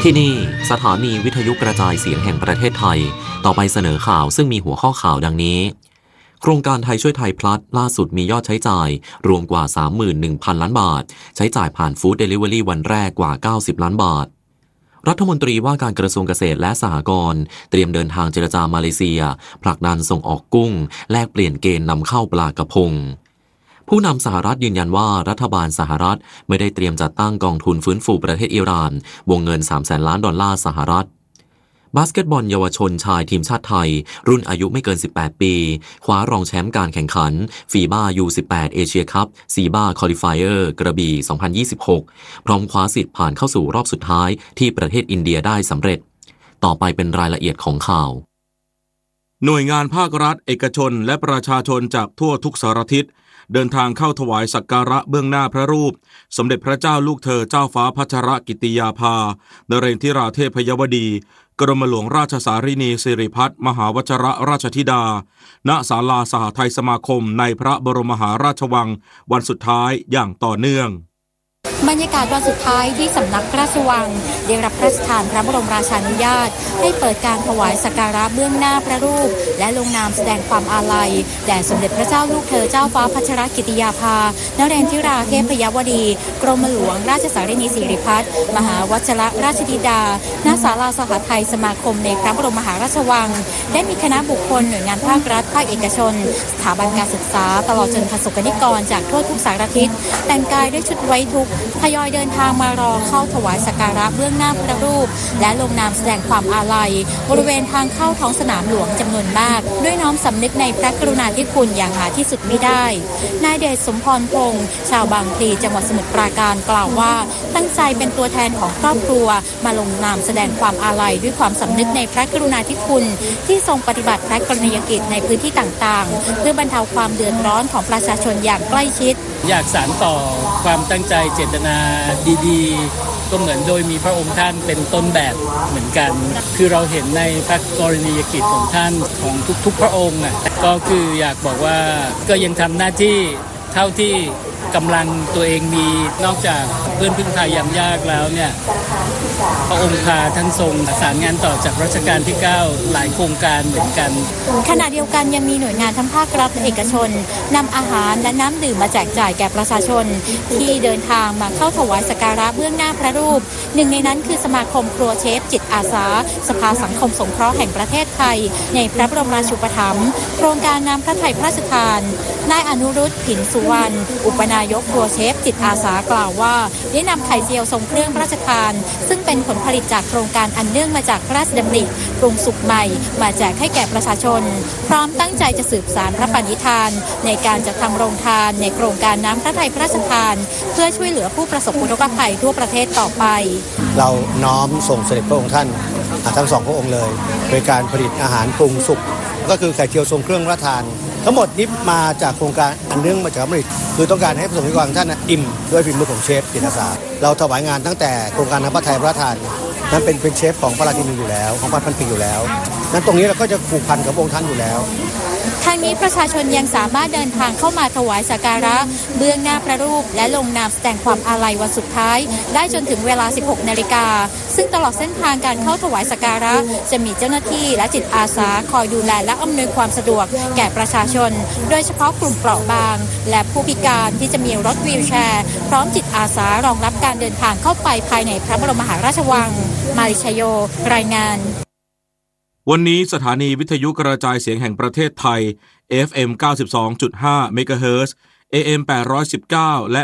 ที่นี่สถานีวิทยุกระจายเสียงแห่งประเทศไทยต่อไปเสนอข่าวซึ่งมีหัวข้อข่าวดังนี้โครงการไทยช่วยไทยพลัสล่าสุดมียอดใช้จ่ายรวมกว่า 31,000 ล้านบาทใช้จ่ายผ่านฟู้ดเดลิเวอรี่วันแรกกว่า90ล้านบาทรัฐมนตรีว่าการกระทรวงเกษตรและสหกรณ์เตรียมเดินทางเจรจามาเลเซียผลักดันส่งออกกุ้งแลกเปลี่ยนเกณฑ์นำเข้าปลากระพงผู้นำสหรัฐยืนยันว่ารัฐบาลสหรัฐไม่ได้เตรียมจัดตั้งกองทุนฟื้นฟูประเทศอิหร่านวงเงิน 300,000 ล้านดอลลาร์สหรัฐบาสเกตบอลเยาวชนชายทีมชาติไทยรุ่นอายุไม่เกิน18ปีคว้ารองแชมป์การแข่งขันฟีบ้า U18 เอเชียคัพซีบ้าคอลิไฟเออร์กระบี่ 2026 พร้อมคว้าสิทธิ์ผ่านเข้าสู่รอบสุดท้ายที่ประเทศอินเดียได้สำเร็จต่อไปเป็นรายละเอียดของข่าวหน่วยงานภาครัฐเอกชนและประชาชนจากทั่วทุกสารทิศเดินทางเข้าถวายสักการะเบื้องหน้าพระรูปสมเด็จพระเจ้าลูกเธอเจ้าฟ้าพัชรกิติยาภานเรนทิราเทพยวดีกรมหลวงราชสารินีสิริพัฒน์มหาวชรราชธิดาณศาลาสหไทยสมาคมในพระบรมมหาราชวังวันสุดท้ายอย่างต่อเนื่องบรรยากาศวันสุดท้ายที่สำนักพระราชวังได้รับพระราชทานพระบรมราชานุญาตให้เปิดการถวายสักการะเบื้องหน้าพระรูปและลงนามแสดงความอาลัยแด่สมเด็จพระเจ้าลูกเธอเจ้าฟ้าพัชรกิติยาภานเรนทิราเทพยวดีกรมหลวงราชสารินีสิริพัฒน์มหาวชรราชธิดาณศาลาสหไทยสมาคมในพระบรมมหาราชวังได้มีคณะบุคคลหน่วยงานภาครัฐภาคเอกชนสถาบันการศึกษาตลอดจนประสบนิกรจากทั่วทุกสารทิศแต่งกายด้วยชุดไว้ทุกข์ทยอยเดินทางมารอเข้าถวายสักการะเบื้องหน้าพระรูปและลงนามแสดงความอาลัยบริเวณทางเข้าท้องสนามหลวงจำนวนมากด้วยน้อมสำนึกในพระกรุณาธิคุณอย่างหาที่สุดมิได้นายเดชสมพรพงษ์ชาวบางพลีจังหวัดสมุทรปราการกล่าวว่าตั้งใจเป็นตัวแทนของครอบครัวมาลงนามแสดงความอาลัยด้วยความสำนึกในพระกรุณาธิคุณที่ทรงปฏิบัติพระกรณียกิจในพื้นที่ต่างๆเพื่อบรรเทาความเดือดร้อนของประชาชนอย่างใกล้ชิดอยากสานต่อความตั้งใจเจตนาดีๆก็เหมือนโดยมีพระองค์ท่านเป็นต้นแบบเหมือนกันคือเราเห็นในพระกรณียกิจของท่านของทุกๆพระองค์ก็คืออยากบอกว่าก็ยังทำหน้าที่เท่าที่กำลังตัวเองมีนอกจากเพื่อนพึ่งพายามยากแล้วเนี่ยพระองค์พาท่านทรงสานงานต่อจากรัชกาลที่9หลายโครงการเหมือนกันขณะเดียวกันยังมีหน่วยงานทั้งภาครัฐและเอกชนนำอาหารและน้ำดื่มมาแจกจ่ายแก่ประชาชนที่เดินทางมาเข้าถวายสักการะเบื้องหน้าพระรูปหนึ่งในนั้นคือสมาคมครัวเชฟจิตอาสาสภาสังคมสงเคราะห์แห่งประเทศไทยในพระบรมราชูปถัมภ์โครงการน้ำพระทัยพระราชทานนายอนุรุตผินสุวรรณอุปนายกครัวเชฟจิตอาสากล่าวว่าได้นำไข่เจียวทรงเครื่องพระราชทานซึ่งเป็นผลผลิตจากโครงการอันเนื่องมาจากพระราชดำริปรุงสุขใหม่มาแจกให้แก่ประชาชนพร้อมตั้งใจจะสืบสานพระปณิธานในการจัดทำโรงทานในโครงการน้ำพระทัยพระราชทานเพื่อช่วยเหลือผู้ประสบอุทกภัยทั่วประเทศต่อไปเราน้อมส่งเสด็จพระองค์ท่านทั้งสองพระองค์เลยโดยการผลิตอาหารปรุงสุกก็คือไข่เจียวทรงเครื่องพระทานทั้งหมดนี้มาจากโครงการอันเนื่องมาจากผลิตคือต้องการให้ประสบนิกรท่านอิ่มด้วยฝีมือของเชฟจิตอาสาเราถวายงานตั้งแต่โครงการน้ำพระทัยพระราชทานนั้นเป็นเชฟของพระราชินีอยู่แล้วของพระพันปีอยู่แล้วนั้นตรงนี้เราก็จะผูกพันกับองค์ท่านอยู่แล้วทางนี้ประชาชนยังสามารถเดินทางเข้ามาถวายสักการะเบื้องหน้าพระรูปและลงนามแสดงความอาลัยวันสุดท้ายได้จนถึงเวลา 16 นาฬิกาซึ่งตลอดเส้นทางการเข้าถวายสักการะจะมีเจ้าหน้าที่และจิตอาสาคอยดูแลและอำนวยความสะดวกแก่ประชาชนโดยเฉพาะกลุ่มเปราะบางและผู้พิการที่จะมีรถวีลแชร์พร้อมจิตอาสารองรับการเดินทางเข้าไปภายในพระบรมมหาราชวังมาริชโยรายงานวันนี้สถานีวิทยุกระจายเสียงแห่งประเทศไทย FM 92.5 เมกะเฮิรตซ์ AM 819 และ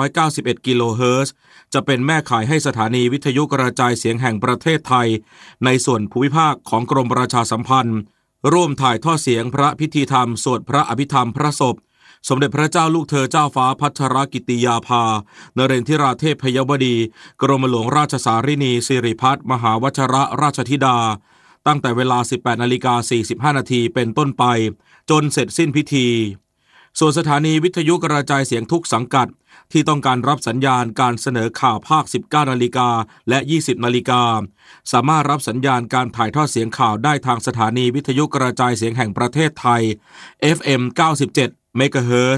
891 กิโลเฮิรตซ์จะเป็นแม่ข่ายให้สถานีวิทยุกระจายเสียงแห่งประเทศไทยในส่วนภูมิภาคของกรมประชาสัมพันธ์ร่วมถ่ายทอดเสียงพระพิธีธรรมสวดพระอภิธรรมพระศพสมเด็จพระเจ้าลูกเธอเจ้าฟ้าพัชรกิติยาภานเรนทิราเทพยวดีกรมหลวงราชสารินีสิริพัฒน์มหาวชรราชธิดาตั้งแต่เวลา 18:45 นาทีเป็นต้นไปจนเสร็จสิ้นพิธีส่วนสถานีวิทยุกระจายเสียงทุกสังกัดที่ต้องการรับสัญญาณการเสนอข่าวภาค 19 นาฬิกาและ 20 นาฬิกาสามารถรับสัญญาณการถ่ายทอดเสียงข่าวได้ทางสถานีวิทยุกระจายเสียงแห่งประเทศไทย FM 97 เมกะเฮิรตซ์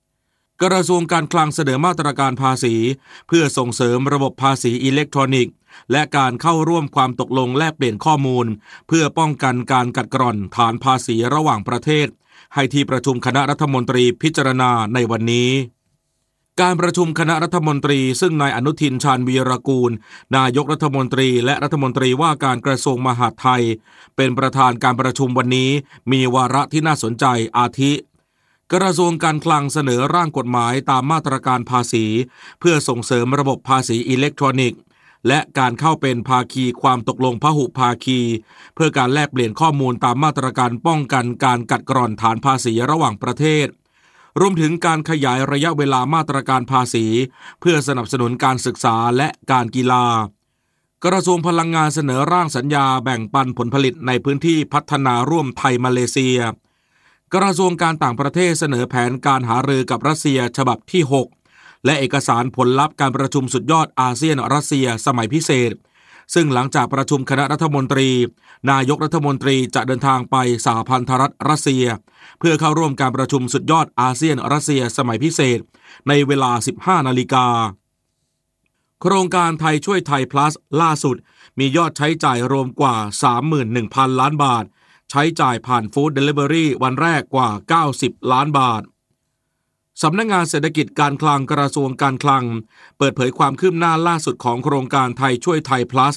กระทรวงการคลังเสนอมาตรการภาษีเพื่อส่งเสริมระบบภาษีอิเล็กทรอนิกส์และการเข้าร่วมความตกลงแลกเปลี่ยนข้อมูลเพื่อป้องกันการกัดกร่อนฐานภาษีระหว่างประเทศให้ที่ประชุมคณะรัฐมนตรีพิจารณาในวันนี้การประชุมคณะรัฐมนตรีซึ่งนายอนุทินชาญวีรกูลนายกรัฐมนตรีและรัฐมนตรีว่าการกระทรวงมหาดไทยเป็นประธานการประชุมวันนี้มีวาระที่น่าสนใจอาทิกระทรวงการคลังเสนอร่างกฎหมายตามมาตรการภาษีเพื่อส่งเสริมระบบภาษีอิเล็กทรอนิกส์และการเข้าเป็นภาคีความตกลงพหุภาคีเพื่อการแลกเปลี่ยนข้อมูลตามมาตรการป้องกันการกัดกร่อนฐานภาษีระหว่างประเทศรวมถึงการขยายระยะเวลามาตรการภาษีเพื่อสนับสนุนการศึกษาและการกีฬากระทรวงพลังงานเสนอร่างสัญญาแบ่งปันผลผลิตในพื้นที่พัฒนาร่วมไทยมาเลเซียกระทรวงการต่างประเทศเสนอแผนการหารือกับรัสเซียฉบับที่6และเอกสารผลลัพธ์การประชุมสุดยอดอาเซียนรัสเซียสมัยพิเศษซึ่งหลังจากประชุมคณะรัฐมนตรีนายกรัฐมนตรีจะเดินทางไปสหพันธรัฐรัสเซียเพื่อเข้าร่วมการประชุมสุดยอดอาเซียนรัสเซียสมัยพิเศษในเวลา 15 นาฬิกาโครงการไทยช่วยไทย plus ล่าสุดมียอดใช้จ่ายรวมกว่า 31,000 ล้านบาทใช้จ่ายผ่านฟู้ดเดลิเวอรี่วันแรกกว่า90 ล้านบาทสำนักงานเศรษฐกิจการคลังกระทรวงการคลังเปิดเผยความคืบหน้าล่าสุดของโครงการไทยช่วยไทย plus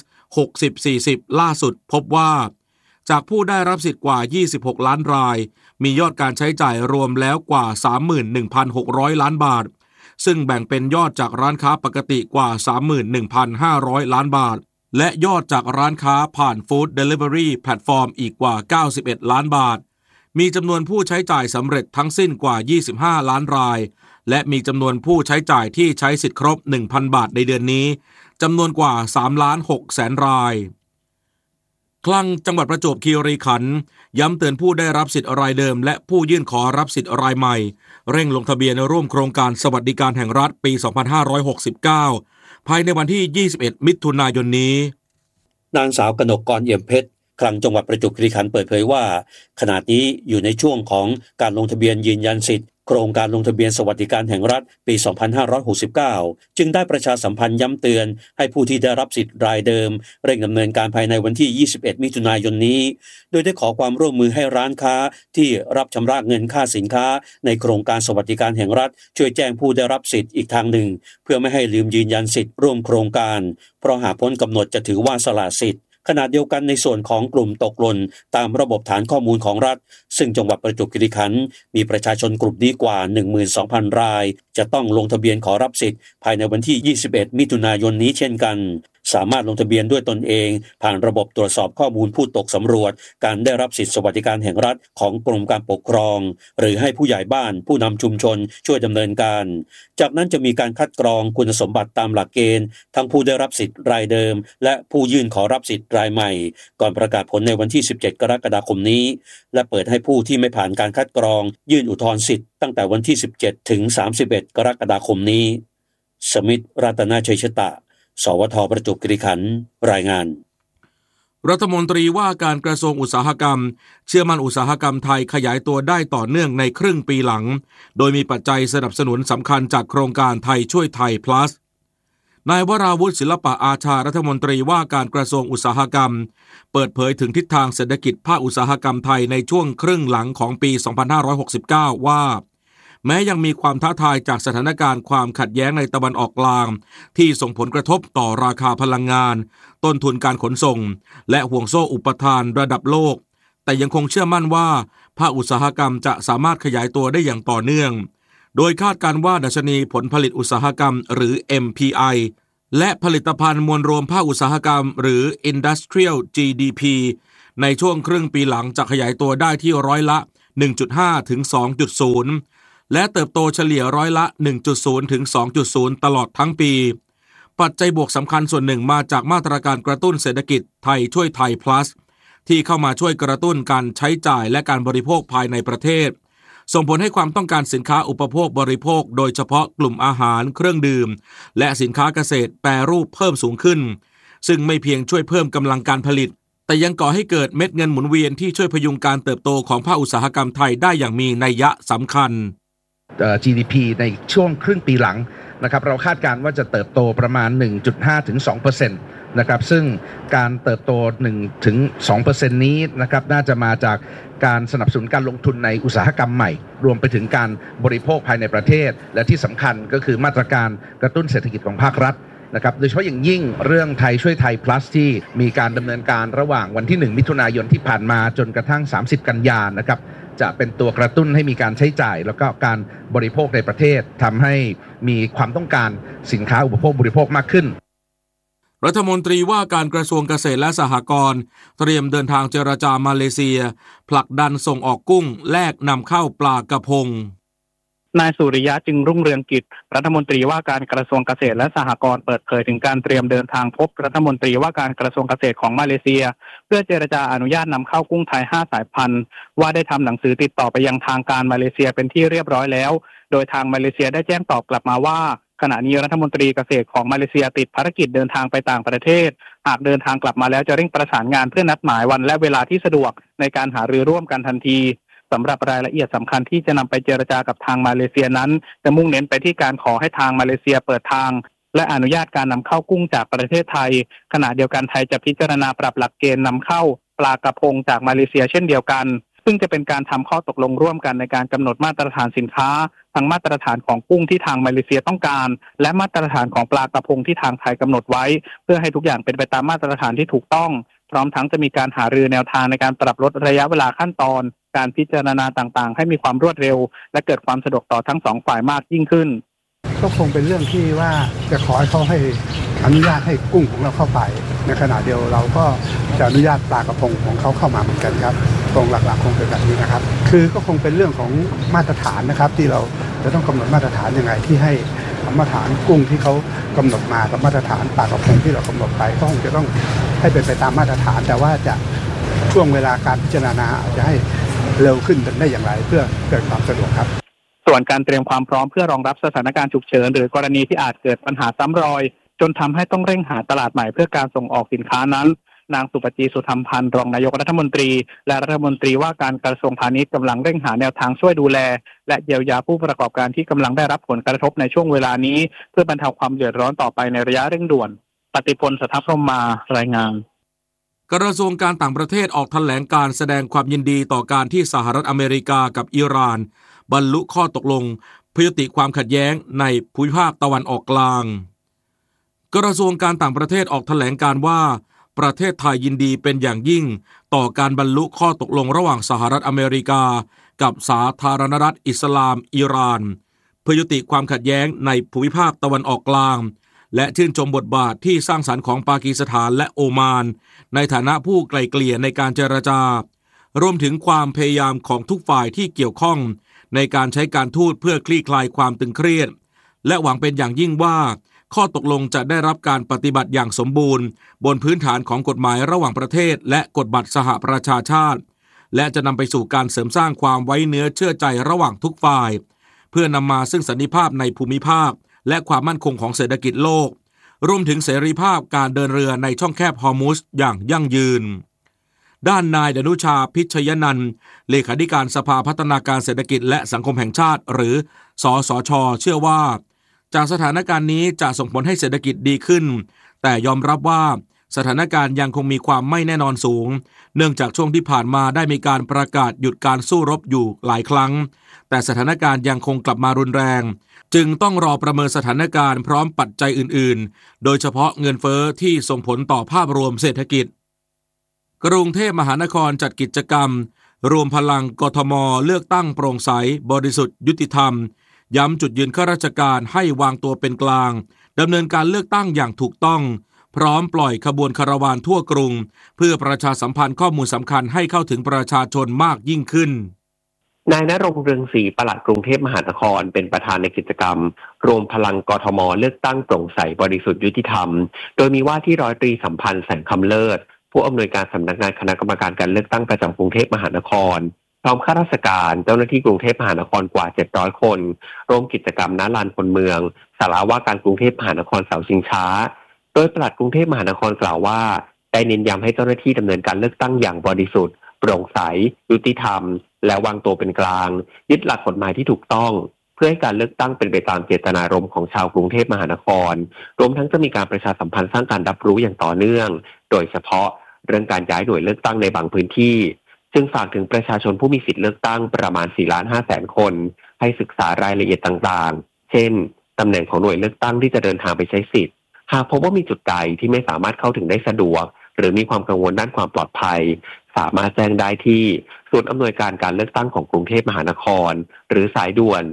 60-40 ล่าสุดพบว่าจากผู้ได้รับสิทธิ์กว่า26ล้านรายมียอดการใช้จ่ายรวมแล้วกว่า 31,600 ล้านบาทซึ่งแบ่งเป็นยอดจากร้านค้าปกติกว่า 31,500 ล้านบาทและยอดจากร้านค้าผ่านฟู้ดเดลิเวอรี่แพลตฟอร์มอีกกว่า91ล้านบาทมีจำนวนผู้ใช้จ่ายสำเร็จทั้งสิ้นกว่า25ล้านรายและมีจำนวนผู้ใช้จ่ายที่ใช้สิทธิ์ครบ 1,000 บาทในเดือนนี้จำนวนกว่า 3,600,000 รายคลังจังหวัดประจวบคีรีขันธ์ย้ำเตือนผู้ได้รับสิทธิ์รายเดิมและผู้ยื่นขอรับสิทธิ์รายใหม่เร่งลงทะเบียนร่วมโครงการสวัสดิการแห่งรัฐปี 2569 ภายในวันที่ 21 มิถุนายนนี้นางสาวกนกกรเอี่ยมเพชรคลังจังหวัดประจวบคีรีขันธ์เปิดเผยว่าขณะนี้อยู่ในช่วงของการลงทะเบียนยืนยันสิทธิ์โครงการลงทะเบียนสวัสดิการแห่งรัฐปี 2569 จึงได้ประชาสัมพันธ์ย้ำเตือนให้ผู้ที่ได้รับสิทธิ์รายเดิมเร่งดำเนินการภายในวันที่ 21 มิถุนายนนี้โดยได้ขอความร่วมมือให้ร้านค้าที่รับชำระเงินค่าสินค้าในโครงการสวัสดิการแห่งรัฐช่วยแจ้งผู้ได้รับสิทธิ์อีกทางหนึ่งเพื่อไม่ให้ลืมยืนยันสิทธิ์ร่วมโครงการเพราะหากพ้นกำหนดจะถือว่าสละสิทธิ์ขณะเดียวกันในส่วนของกลุ่มตกหล่นตามระบบฐานข้อมูลของรัฐซึ่งจังหวัดประจวบคีรีขันธ์มีประชาชนกลุ่มนี้กว่า 12,000 รายจะต้องลงทะเบียนขอรับสิทธิ์ภายในวันที่ 21 มิถุนายนนี้เช่นกันสามารถลงทะเบียนด้วยตนเองผ่านระบบตรวจสอบข้อมูลผู้ตกสำรวจการได้รับสิทธิสวัสดิการแห่งรัฐของกรมการปกครองหรือให้ผู้ใหญ่บ้านผู้นำชุมชนช่วยดำเนินการจากนั้นจะมีการคัดกรองคุณสมบัติตามหลักเกณฑ์ทั้งผู้ได้รับสิทธิ์รายเดิมและผู้ยื่นขอรับสิทธิ์รายใหม่ก่อนประกาศผลในวันที่ 17 กรกฎาคมนี้และเปิดให้ผู้ที่ไม่ผ่านการคัดกรองยื่นอุทธรณ์สิทธิ์ตั้งแต่วันที่ 17 ถึง 31 กรกฎาคมนี้สมิทธิ์รัตนชัยชตะสวท.ประจวบคีรีขันธ์รายงานรัฐมนตรีว่าการกระทรวงอุตสาหกรรมเชื่อมั่นอุตสาหกรรมไทยขยายตัวได้ต่อเนื่องในครึ่งปีหลังโดยมีปัจจัยสนับสนุนสำคัญจากโครงการไทยช่วยไทย plus นายวราวุฒิศิลปะอาชารัฐมนตรีว่าการกระทรวงอุตสาหกรรมเปิดเผยถึงทิศทางเศรษฐกิจภาคอุตสาหกรรมไทยในช่วงครึ่งหลังของปี 2569 ว่าแม้ยังมีความท้าทายจากสถานการณ์ความขัดแย้งในตะวันออกกลางที่ส่งผลกระทบต่อราคาพลังงานต้นทุนการขนส่งและห่วงโซ่อุปทานระดับโลกแต่ยังคงเชื่อมั่นว่าภาคอุตสาหกรรมจะสามารถขยายตัวได้อย่างต่อเนื่องโดยคาดการณ์ว่าดัชนีผลผลิตอุตสาหกรรมหรือ MPI และผลิตภัณฑ์มวลรวมภาคอุตสาหกรรมหรือ Industrial GDP ในช่วงครึ่งปีหลังจะขยายตัวได้ที่ร้อยละ 1.5 ถึง 2.0และเติบโตเฉลี่ยร้อยละ 1.0 ถึง 2.0 ตลอดทั้งปีปัจจัยบวกสำคัญส่วนหนึ่งมาจากมาตรการกระตุ้นเศรษฐกิจไทยช่วยไทย plus ที่เข้ามาช่วยกระตุ้นการใช้จ่ายและการบริโภคภายในประเทศส่งผลให้ความต้องการสินค้าอุปโภคบริโภคโดยเฉพาะกลุ่มอาหารเครื่องดื่มและสินค้าเกษตรแปรรูปเพิ่มสูงขึ้นซึ่งไม่เพียงช่วยเพิ่มกำลังการผลิตแต่ยังก่อให้เกิดเม็ดเงินหมุนเวียนที่ช่วยพยุงการเติบโตของภาคอุตสาหกรรมไทยได้อย่างมีนัยสำคัญ GDP ในช่วงครึ่งปีหลังนะครับเราคาดการณ์ว่าจะเติบโตประมาณ 1.5 ถึง 2% นะครับซึ่งการเติบโต 1 ถึง 2% นี้นะครับน่าจะมาจากการสนับสนุนการลงทุนในอุตสาหกรรมใหม่รวมไปถึงการบริโภคภายในประเทศและที่สำคัญก็คือมาตรการกระตุ้นเศรษฐกิจของภาครัฐนะครับโดยเฉพาะอย่างยิ่งเรื่องไทยช่วยไทย plus ที่มีการดำเนินการระหว่างวันที่1มิถุนายนที่ผ่านมาจนกระทั่ง30กันยายนนะครับจะเป็นตัวกระตุ้นให้มีการใช้จ่ายแล้วก็การบริโภคในประเทศทำให้มีความต้องการสินค้าอุปโภคบริโภคมากขึ้นรัฐมนตรีว่าการกระทรวงเกษตรและสหกรณ์เตรียมเดินทางเจรจามาเลเซียผลักดันส่งออกกุ้งแลกนำเข้าปลากระพงนายสุริยะจึงรุ่งเรืองกิจรัฐมนตรีว่าการกระทรวงเกษตรและสหกรณ์เปิดเผยถึงการเตรียมเดินทางพบรัฐมนตรีว่าการกระทรวงเกษตรของมาเลเซียเพื่อเจรจาอนุญาตนำเข้ากุ้งไทย5สายพันธุ์ว่าได้ทำหนังสือติดต่อไปยังทางการมาเลเซียเป็นที่เรียบร้อยแล้วโดยทางมาเลเซียได้แจ้งตอบกลับมาว่าขณะนี้รัฐมนตรีเกษตรของมาเลเซียติดภารกิจเดินทางไปต่างประเทศหากเดินทางกลับมาแล้วจะเร่งประสานงานเพื่อนัดหมายวันและเวลาที่สะดวกในการหารือร่วมกันทันทีสำหรับรายละเอียดสำคัญที่จะนำไปเจรจากับทางมาเลเซียนั้นจะมุ่งเน้นไปที่การขอให้ทางมาเลเซียเปิดทางและอนุญาตการนำเข้ากุ้งจากประเทศไทยขณะเดียวกันไทยจะพิจารณาปรับหลักเกณฑ์นำเข้าปลากระพงจากมาเลเซียเช่นเดียวกันซึ่งจะเป็นการทำข้อตกลงร่วมกันในการกำหนดมาตรฐานสินค้าทั้งมาตรฐานของกุ้งที่ทางมาเลเซียต้องการและมาตรฐานของปลากระพงที่ทางไทยกำหนดไว้เพื่อให้ทุกอย่างเป็นไปตามมาตรฐานที่ถูกต้องพร้อมทั้งจะมีการหารือแนวทางในการปรับลดระยะเวลาขั้นตอนการพิจารณาต่างๆให้มีความรวดเร็วและเกิดความสะดวกต่อทั้งสองฝ่ายมากยิ่งขึ้นก็คงเป็นเรื่องที่ว่าจะขอให้เขาให้อนุญาตให้กุ้งของเราเข้าไปในขณะเดียวเราก็จะอนุญาตปลากระพงของเขาเข้ามาเหมือนกันครับตรงหลักๆคงเป็นแบบนี้นะครับคือก็คงเป็นเรื่องของมาตรฐานนะครับที่เราจะต้องกำหนดมาตรฐานยังไงที่ให้มาตรฐานกุ้งที่เขากำหนดมากับมาตรฐานปลากระพงที่เรากำหนดไปก็คงจะต้องให้เป็นไปตามมาตรฐานแต่ว่าจะช่วงเวลาการพิจารณาจะให้เร็วขึ้นได้อย่างไรเพื่อเกิดความสะดวกครับส่วนการเตรียมความพร้อมเพื่อรองรับสถานการณ์ฉุกเฉินหรือกรณีที่อาจเกิดปัญหาซ้ำรอยจนทำให้ต้องเร่งหาตลาดใหม่เพื่อการส่งออกสินค้านั้นนางสุปจีสุธรรมพันธ์รองนายกรัฐมนตรีและรัฐมนตรีว่าการกระทรวงพาณิชย์กำลังเร่งหาแนวทางช่วยดูแลและเยียวยาผู้ประกอบการที่กำลังได้รับผลกระทบในช่วงเวลานี้เพื่อบรรเทาความเดือดร้อนต่อไปในระยะเร่งด่วนปฏิพล สัทธพรหมมารายงานกระทรวงการต่างประเทศออกแถลงการแสดงความยินดีต่อการที่สหรัฐอเมริกากับอิหร่านบรรลุข้อตกลงเพื่อยุติความขัดแย้งในภูมิภาคตะวันออกกลางกระทรวงการต่างประเทศออกแถลงการว่าประเทศไทยยินดีเป็นอย่างยิ่งต่อการบรรลุข้อตกลงระหว่างสหรัฐอเมริกากับสาธารณรัฐอิสลามอิหร่านเพื่อยุติความขัดแย้งในภูมิภาคตะวันออกกลางและชื่นชมบทบาทที่สร้างสรรค์ของปากีสถานและโอมานในฐานะผู้ไกล่เกลี่ยในการเจรจารวมถึงความพยายามของทุกฝ่ายที่เกี่ยวข้องในการใช้การทูตเพื่อคลี่คลายความตึงเครียดและหวังเป็นอย่างยิ่งว่าข้อตกลงจะได้รับการปฏิบัติอย่างสมบูรณ์บนพื้นฐานของกฎหมายระหว่างประเทศและกฎบัตรสหประชาชาติและจะนำไปสู่การเสริมสร้างความไว้เนื้อเชื่อใจระหว่างทุกฝ่ายเพื่อนำมาซึ่งสันติภาพในภูมิภาคและความมั่นคงของเศรษฐกิจโลกรวมถึงเสรีภาพการเดินเรือในช่องแคบฮอร์มุซอย่างยั่งยืนด้านนายดนุชาพิชยนันท์เลขาธิการสภาพัฒนาการเศรษฐกิจและสังคมแห่งชาติหรือสสช.เชื่อว่าจากสถานการณ์นี้จะส่งผลให้เศรษฐกิจดีขึ้นแต่ยอมรับว่าสถานการณ์ยังคงมีความไม่แน่นอนสูงเนื่องจากช่วงที่ผ่านมาได้มีการประกาศหยุดการสู้รบอยู่หลายครั้งแต่สถานการณ์ยังคงกลับมารุนแรงจึงต้องรอประเมินสถานการณ์พร้อมปัจจัยอื่นๆโดยเฉพาะเงินเฟ้อที่ส่งผลต่อภาพรวมเศรษฐกิจกรุงเทพมหานครจัดกิจกรรมรวมพลังกทม.เลือกตั้งโปร่งใสบริสุทธิ์ยุติธรรมย้ำจุดยืนข้าราชการให้วางตัวเป็นกลางดำเนินการเลือกตั้งอย่างถูกต้องพร้อมปล่อยขบวนคาราวานทั่วกรุงเพื่อประชาสัมพันธ์ข้อมูลสำคัญให้เข้าถึงประชาชนมากยิ่งขึ้นนายณรงค์เรืองศรีปลัดกรุงเทพมหานครเป็นประธานในกิจกรรมรวมพลังกทม.เลือกตั้งโปร่งใสบริสุทธิ์ยุติธรรมโดยมีว่าที่ร้อยตรีสัมพันธ์แสงคำเลิศผู้อำนวยการสำนักงานคณะกรรมการการเลือกตั้งประจำกรุงเทพมหานครพร้อมข้าราชการเจ้าหน้าที่กรุงเทพมหานครกว่า700คนร่วมกิจกรรมณลานคนเมืองศาลาว่าการกรุงเทพมหานครเสาชิงช้าโดยปลัดกรุงเทพมหานครกล่าวว่าได้เน้นย้ำให้เจ้าหน้าที่ดำเนินการเลือกตั้งอย่างบริสุทธิ์โปร่งใสยุติธรรมและวางตัวเป็นกลางยึดหลักกฎหมายที่ถูกต้องเพื่อให้การเลือกตั้งเป็นไปตามเจตนารมณ์ของชาวกรุงเทพมหานครรวมทั้งจะมีการประชาสัมพันธ์สร้างการรับรู้อย่างต่อเนื่องโดยเฉพาะเรื่องการย้ายหน่วยเลือกตั้งในบางพื้นที่จึงฝากถึงประชาชนผู้มีสิทธิเลือกตั้งประมาณ 4,500,000 คนให้ศึกษารายละเอียดต่างๆเช่นตำแหน่งของหน่วยเลือกตั้งที่จะเดินทางไปใช้สิทธิ์หากพบว่ามีจุดใดที่ไม่สามารถเข้าถึงได้สะดวกหรือมีความกังวลด้านความปลอดภัยสามารถแจ้งได้ที่ศูนย์อำนวยการการเลือกตั้งของกรุงเทพมหานครหรือสายด่วน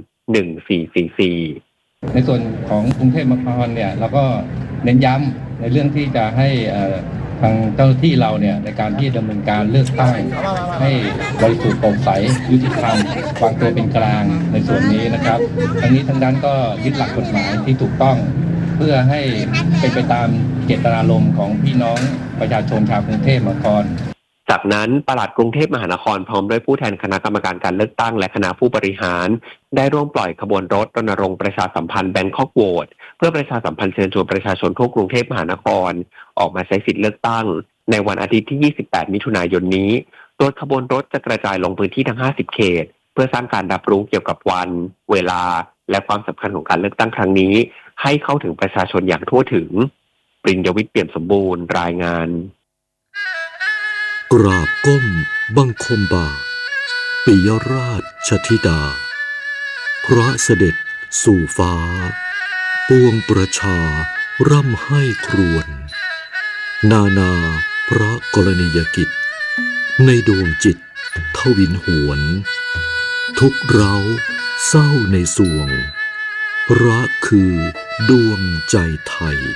1444 ในส่วนของกรุงเทพมหานครเนี่ยเราก็เน้นย้ำในเรื่องที่จะให้ทางเจ้าหน้าที่เราเนี่ยในการที่ดำเนินการเลือกตั้งให้บริสุทธิ์โปร่งใสยุติธรรมวางตัวเป็นกลางในส่วนนี้นะครับทั้งนี้ทั้งนั้นก็ยึดหลักกฎหมายที่ถูกต้องเพื่อให้เป็นไปตามเจตนารมณ์ของพี่น้องประชาชนชาวกรุงเทพมหานครจากนั้นปลัดกรุงเทพมหานครพร้อมด้วยผู้แทนคณะกรรมการการเลือกตั้งและคณะผู้บริหารได้ร่วมปล่อยขบวนรถรณรงค์ประชาสัมพันธ์แบงคอกโหวตเพื่อประชาสัมพันธ์เชิญชวนประชาชนทั่วกรุงเทพมหานครออกมาใช้สิทธิเลือกตั้งในวันอาทิตย์ที่28มิถุนายนนี้โดยขบวนรถจะกระจายลงพื้นที่ทั้ง50เขตเพื่อสร้างการรับรู้เกี่ยวกับวันเวลาและความสำคัญของการเลือกตั้งครั้งนี้ให้เข้าถึงประชาชนอย่างทั่วถึงปริญญวิทย์เปี่ยมสมบูรณ์รายงานกราบก้มบังคมบาทปิยราชธิดาพระเสด็จสู่ฟ้าปวงประชาร่ำไห้ครวญนาพระกรณียกิจในดวงจิตทวินหวนทุกเร้าเศร้าในสวงพระคือดวงใจไทย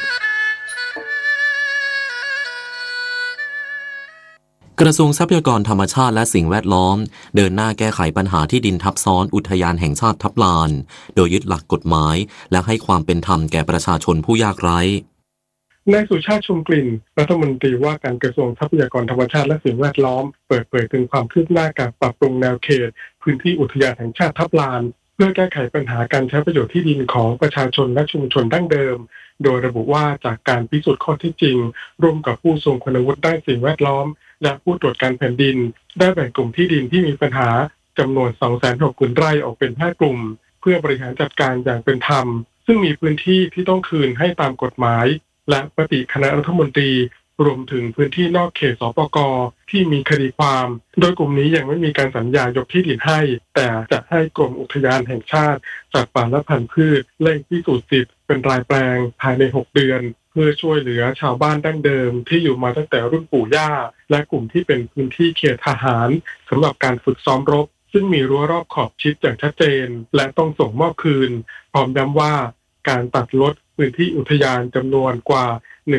กระทรวงทรัพยากรธรรมชาติและสิ่งแวดล้อมเดินหน้าแก้ไขปัญหาที่ดินทับซ้อนอุทยานแห่งชาติทับลานโดยยึดหลักกฎหมายและให้ความเป็นธรรมแก่ประชาชนผู้ยากไร้นายสุชาติ ชุมกลิ่นรัฐมนตรีว่าการกระทรวงทรัพยากรธรรมชาติและสิ่งแวดล้อมเปิดเผยถึงความคืบหน้าการปรับปรุงแนวเขตพื้นที่อุทยานแห่งชาติทับลานเพื่อแก้ไขปัญหาการใช้ประโยชน์ที่ดินของประชาชนและชุมชนดั้งเดิมโดยระบุว่าจากการพิสูจน์ข้อเท็จจริงร่วมกับผู้ทรงคุณวุฒิด้านสิ่งแวดล้อมและผู้ตรวจการแผ่นดินได้แบ่งกลุ่มที่ดินที่มีปัญหาจำนวน 260,000 ไร่ออกเป็น5กลุ่มเพื่อบริหารจัดการอย่างเป็นธรรมซึ่งมีพื้นที่ที่ต้องคืนให้ตามกฎหมายและมติคณะรัฐมนตรีรวมถึงพื้นที่นอกเขตสปก.ที่มีคดีความโดยกลุ่มนี้ยังไม่มีการสัญญายกที่ดินให้แต่จะให้กรมอุทยานแห่งชาติสัตว์ป่าและพันธุ์พืชเร่งพิสูจน์สิทธิ์เป็นรายแปลงภายใน6เดือนเพื่อช่วยเหลือชาวบ้านดั้งเดิมที่อยู่มาตั้งแต่รุ่นปู่ย่าและกลุ่มที่เป็นพื้นที่เขตทหารสำหรับการฝึกซ้อมรบซึ่งมีรั้วรอบขอบชิดอย่างชัดเจนและต้องส่งมอบคืนพร้อมย้ำว่าการตัดลดพื้นที่อุทยานจำนวนกว่า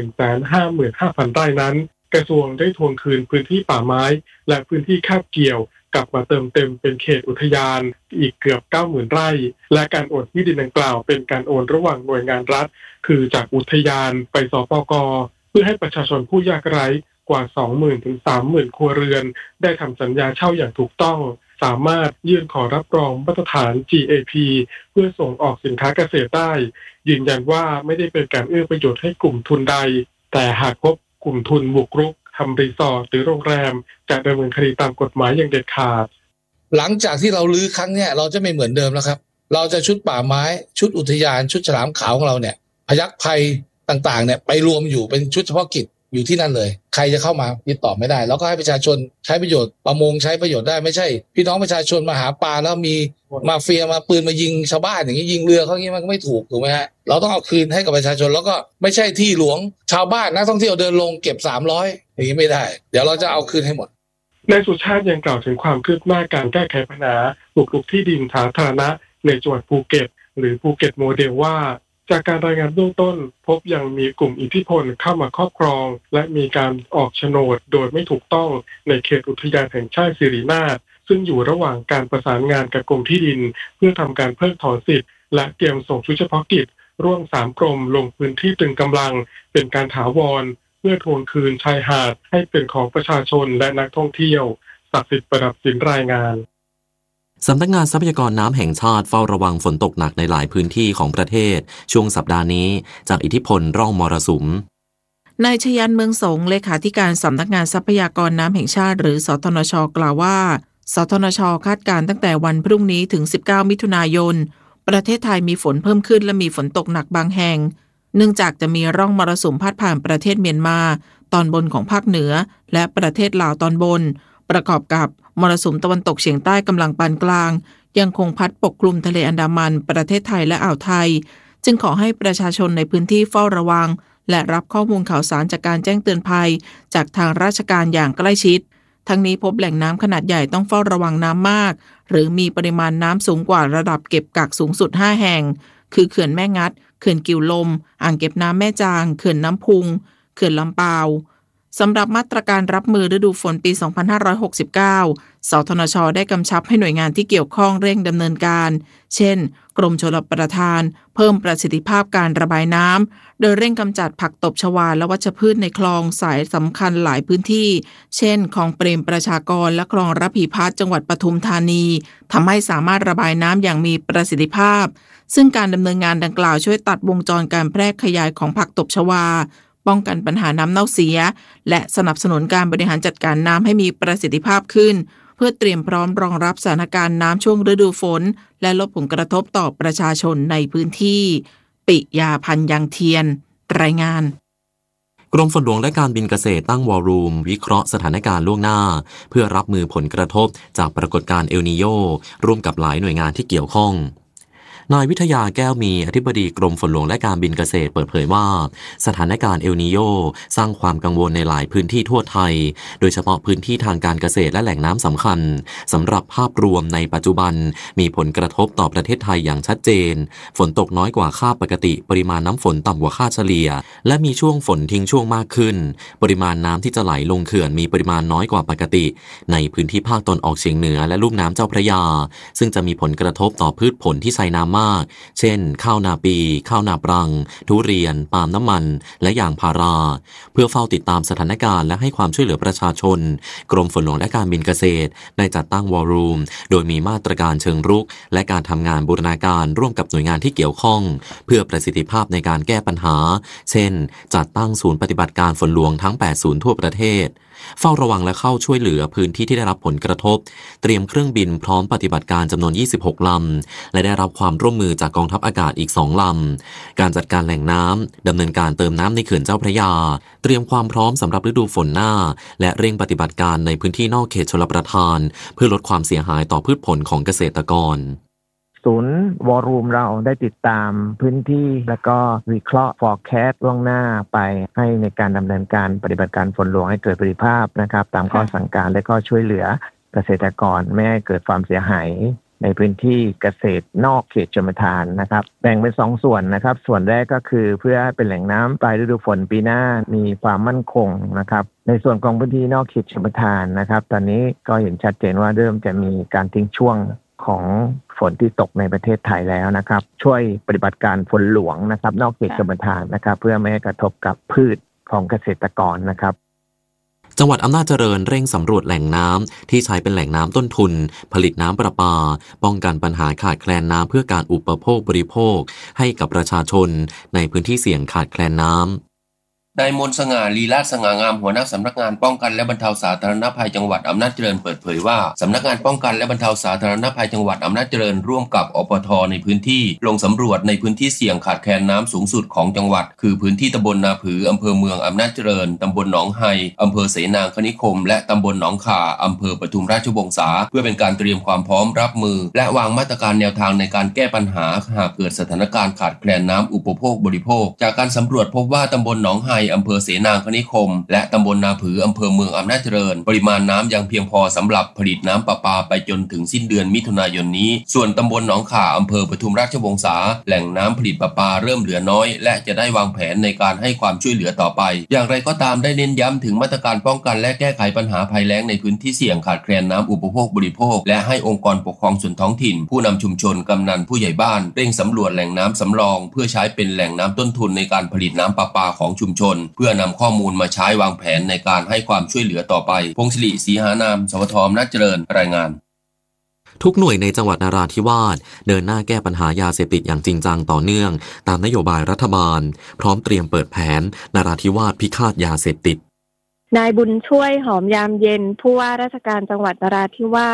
155,000 ไร่นั้นกระทรวงได้ทวงคืนพื้นที่ป่าไม้และพื้นที่คาบเกี่ยวกลับมาเติมเต็มเป็นเขตอุทยานอีกเกือบ 90,000 ไร่และการโอนที่ดินดังกล่าวเป็นการโอนระหว่างหน่วยงานรัฐคือจากอุทยานไปสปก.เพื่อให้ประชาชนผู้ยากไร้กว่า 20,000 ถึง 30,000 ครัวเรือนได้ทำสัญญาเช่าอย่างถูกต้องสามารถยื่นขอรับรองมาตรฐาน GAP เพื่อส่งออกสินค้าเกษตรได้ยืนยันว่าไม่ได้เป็นการเอื้อประโยชน์ให้กลุ่มทุนใดแต่หากพบกลุ่มทุนบุกรุกทำรีสอร์ทหรือโรงแรมจะดำเนินคดีตามกฎหมายอย่างเด็ดขาดหลังจากที่เราลื้อครั้งนี้เราจะไม่เหมือนเดิมแล้วครับเราจะชุดป่าไม้ชุดอุทยานชุดฉลามขาวของเราเนี่ยพยัคฆ์ภัยต่างๆเนี่ยไปรวมอยู่เป็นชุดเฉพาะกิจอยู่ที่นั่นเลยใครจะเข้ามาติดต่อไม่ได้แล้วก็ให้ประชาชนใช้ประโยชน์ประมงใช้ประโยชน์ได้ไม่ใช่พี่น้องประชาชนมาหาปลาแล้วมีมาเฟียมาปืนมายิงชาวบ้านอย่างนี้ยิงเรือเขาอย่างนี้มันก็ไม่ถูกไหมฮะเราต้องเอาคืนให้กับประชาชนแล้วก็ไม่ใช่ที่หลวงชาวบ้านนักท่องเที่ยวเดินลงเก็บ300อย่างนี้ไม่ได้เดี๋ยวเราจะเอาคืนให้หมดนายสุชาติยังกล่าวถึงความคืบหน้าการแก้ไขปัญหาบุกรุกที่ดินสาธารณะในจังหวัดภูเก็ตหรือภูเก็ตโมเดลว่าจากการรายงานเบื้องต้นพบยังมีกลุ่มอิทธิพลเข้ามาครอบครองและมีการออกโฉนดโดยไม่ถูกต้องในเขตอุทยานแห่งชาติสิรินาถซึ่งอยู่ระหว่างการประสานงานกับกรมที่ดินเพื่อทำการเพิกถอนสิทธิ์และเตรียมส่งชุดเฉพาะกิจร่วม3กรมลงพื้นที่ตรึงกำลังเป็นการถาวรเพื่อทวงคืนชายหาดให้เป็นของประชาชนและนักท่องเที่ยวศักดิ์สิทธิ์ประดับสินรายงานสำนักงานทรัพยากรน้ำแห่งชาติเฝ้าระวังฝนตกหนักในหลายพื้นที่ของประเทศช่วงสัปดาห์นี้จากอิทธิพลร่องมรสุมนายชยันต์เมืองสงเลขาธิการสำนักงานทรัพยากรน้ำแห่งชาติหรือสทนช.กล่าวว่าสทนช.คาดการณ์ตั้งแต่วันพรุ่งนี้ถึง19มิถุนายนประเทศไทยมีฝนเพิ่มขึ้นและมีฝนตกหนักบางแห่งเนื่องจากจะมีร่องมรสุมพาดผ่านประเทศเมียนมาตอนบนของภาคเหนือและประเทศลาวตอนบนประกอบกับมรสุมตะวันตกเฉียงใต้กำลังปานกลางยังคงพัดปกคลุมทะเลอันดามันประเทศไทยและอ่าวไทยจึงขอให้ประชาชนในพื้นที่เฝ้าระวังและรับข้อมูลข่าวสารจากการแจ้งเตือนภัยจากทางราชการอย่างใกล้ชิดทั้งนี้พบแหล่งน้ำขนาดใหญ่ต้องเฝ้าระวังน้ำมากหรือมีปริมาณน้ำสูงกว่าระดับเก็บกักสูงสุด5แห่งคือเขื่อนแม่งัดเขื่อนกิ่วลมอ่างเก็บน้ำแม่จางเขื่อนน้ำพุงเขื่อนลำปาวสำหรับมาตรการรับมือฤดูฝนปี 2569 สทนช.ได้กำชับให้หน่วยงานที่เกี่ยวข้องเร่งดำเนินการเช่นกรมชลประทานเพิ่มประสิทธิภาพการระบายน้ำโดยเร่งกำจัดผักตบชวาและวัชพืชในคลองสายสำคัญหลายพื้นที่เช่นคลองเปรมประชากรและคลองระพีพัฒน์จังหวัดปทุมธานีทำให้สามารถระบายน้ำอย่างมีประสิทธิภาพซึ่งการดำเนินงานดังกล่าวช่วยตัดวงจรการแพร่ขยายของผักตบชวาป้องกันปัญหาน้ำเน่าเสียและสนับสนุนการบริหารจัดการน้ำให้มีประสิทธิภาพขึ้นเพื่อเตรียมพร้อมรองรับสถานการณ์น้ำช่วงฤดูฝนและลดผลกระทบต่อประชาชนในพื้นที่ปิยาพันธ์ยังเทียนรายงานกรมฝนหลวงและการบินเกษตรตั้งวอลลุ่มวิเคราะห์สถานการณ์ล่วงหน้าเพื่อรับมือผลกระทบจากปรากฏการณ์เอลนีโญร่วมกับหลายหน่วยงานที่เกี่ยวข้องนายวิทยาแก้วมีอธิบดีกรมฝนหลวงและการบินเกษตรเปิดเผยว่าสถานการณ์เอลนีโญสร้างความกังวลในหลายพื้นที่ทั่วไทยโดยเฉพาะพื้นที่ทางการเกษตรและแหล่งน้ำสำคัญสำหรับภาพรวมในปัจจุบันมีผลกระทบต่อประเทศไทยอย่างชัดเจนฝนตกน้อยกว่าค่าปกติปริมาณน้ำฝนต่ำกว่าค่าเฉลี่ยและมีช่วงฝนทิ้งช่วงมากขึ้นปริมาณน้ำที่จะไหลลงเขื่อนมีปริมาณน้อยกว่าปกติในพื้นที่ภาคตะวันออกเฉียงเหนือและลุ่มน้ำเจ้าพระยาซึ่งจะมีผลกระทบต่อพืชผลที่ใช้น้ำมากเช่นข้าวนาปีข้าวนาปรังทุเรียนปาล์มน้ำมันและยางพาราเพื่อเฝ้าติดตามสถานการณ์และให้ความช่วยเหลือประชาชนกรมฝนหลวงและการบินเกษตรได้จัดตั้งวอลลุ่มโดยมีมาตรการเชิงรุกและการทำงานบูรณาการร่วมกับหน่วยงานที่เกี่ยวข้องเพื่อประสิทธิภาพในการแก้ปัญหาเช่นจัดตั้งศูนย์ปฏิบัติการฝนหลวงทั้ง8ศูนย์ทั่วประเทศเฝ้าระวังและเข้าช่วยเหลือพื้นที่ที่ได้รับผลกระทบเตรียมเครื่องบินพร้อมปฏิบัติการจำนวน26ลำและได้รับความร่วมมือจากกองทัพอากาศอีก2ลำการจัดการแหล่งน้ำดำเนินการเติมน้ำในเขื่อนเจ้าพระยาเตรียมความพร้อมสำหรับฤดูฝนหน้าและเร่งปฏิบัติการในพื้นที่นอกเขตชลประทานเพื่อลดความเสียหายต่อพืชผลของเกษตรกรศูนย์วอลลุ่มเราได้ติดตามพื้นที่แล้วก็วิเคราะห์ forecast ล่วงหน้าไปให้ในการดำเนินการปฏิบัติการฝนหลวงให้เกิดประสิทธิภาพนะครับตามข้อสั่งการและก็ช่วยเหลือเกษตรกรไม่ให้เกิดความเสียหายในพื้นที่เกษตรนอกเขตชลประทานนะครับแบ่งเป็น2ส่วนนะครับส่วนแรกก็คือเพื่อเป็นแหล่งน้ำปลายฤดูฝนปีหน้ามีความมั่นคงนะครับในส่วนของพื้นที่นอกเขตชลประทานนะครับตอนนี้ก็เห็นชัดเจนว่าเริ่มจะมีการทิ้งช่วงของฝนที่ตกในประเทศไทยแล้วนะครับช่วยปฏิบัติการฝนหลวงนะครับนอกเขตชลประทานนะครับเพื่อไม่ให้กระทบกับพืชของเกษตรกรนะครับจังหวัดอำนาจเจริญเร่งสำรวจแหล่งน้ำที่ใช้เป็นแหล่งน้ำต้นทุนผลิตน้ำประปาป้องกันปัญหาขาดแคลนน้ำเพื่อการอุปโภคบริโภคให้กับประชาชนในพื้นที่เสี่ยงขาดแคลนน้ำนายมนต์สง่าลีลาศสง่างามหัวหน้าสำนักงานป้องกันและบรรเทาสาธารณภัยจังหวัดอำนาจเจริญเปิดเผยว่าสำนักงานป้องกันและบรรเทาสาธารณภัยจังหวัดอำนาจเจริญร่วมกับอปท.ในพื้นที่ลงสำรวจในพื้นที่เสี่ยงขาดแคลนน้ำสูงสุดของจังหวัดคือพื้นที่ตำบลนาผืออำเภอเมืองอำนาจเจริญตำบลหนองไฮอำเภอเสนางคณิคมและตำบลหนองข่าอำเภอปทุมราชวงศาเพื่อเป็นการเตรียมความพร้อมรับมือและวางมาตรการแนวทางในการแก้ปัญหาหากเกิดสถานการณ์ขาดแคลนน้ำอุปโภคบริโภคจากการสำรวจพบว่าตำบลหนองไฮอำเภอเสนางคณิคมและตำบลนาผืออำเภอเมืองอำนาจเจริญปริมาณน้ำยังเพียงพอสำหรับผลิตน้ำประปาไปจนถึงสิ้นเดือนมิถุนายนนี้ส่วนตำบลหนองข่าอำเภอปทุมราชวงศาแหล่งน้ำผลิตประปาเริ่มเหลือน้อยและจะได้วางแผนในการให้ความช่วยเหลือต่อไปอย่างไรก็ตามได้เน้นย้ำถึงมาตรการป้องกันและแก้ไขปัญหาภัยแล้งในพื้นที่เสี่ยงขาดแคลนน้ำอุปโภคบริโภคและให้องค์กรปกครองส่วนท้องถิ่นผู้นำชุมชนกำนันผู้ใหญ่บ้านเร่งสำรวจแหล่งน้ำสำรองเพื่อใช้เป็นแหล่งน้ำต้นทุนในการผลิตน้ำประปาของชุมชนเพื่อนำข้อมูลมาใช้วางแผนในการให้ความช่วยเหลือต่อไปพงศิริศรีหานามสวทอำนาจเจริญรายงานทุกหน่วยในจังหวัดนราธิวาสเดินหน้าแก้ปัญหายาเสพติดอย่างจริงจังต่อเนื่องตามนโยบายรัฐบาลพร้อมเตรียมเปิดแผนนราธิวาสพิฆาตยาเสพติดนายบุญช่วยหอมยามเย็นผู้ว่าราชการจังหวัดนราธิวาส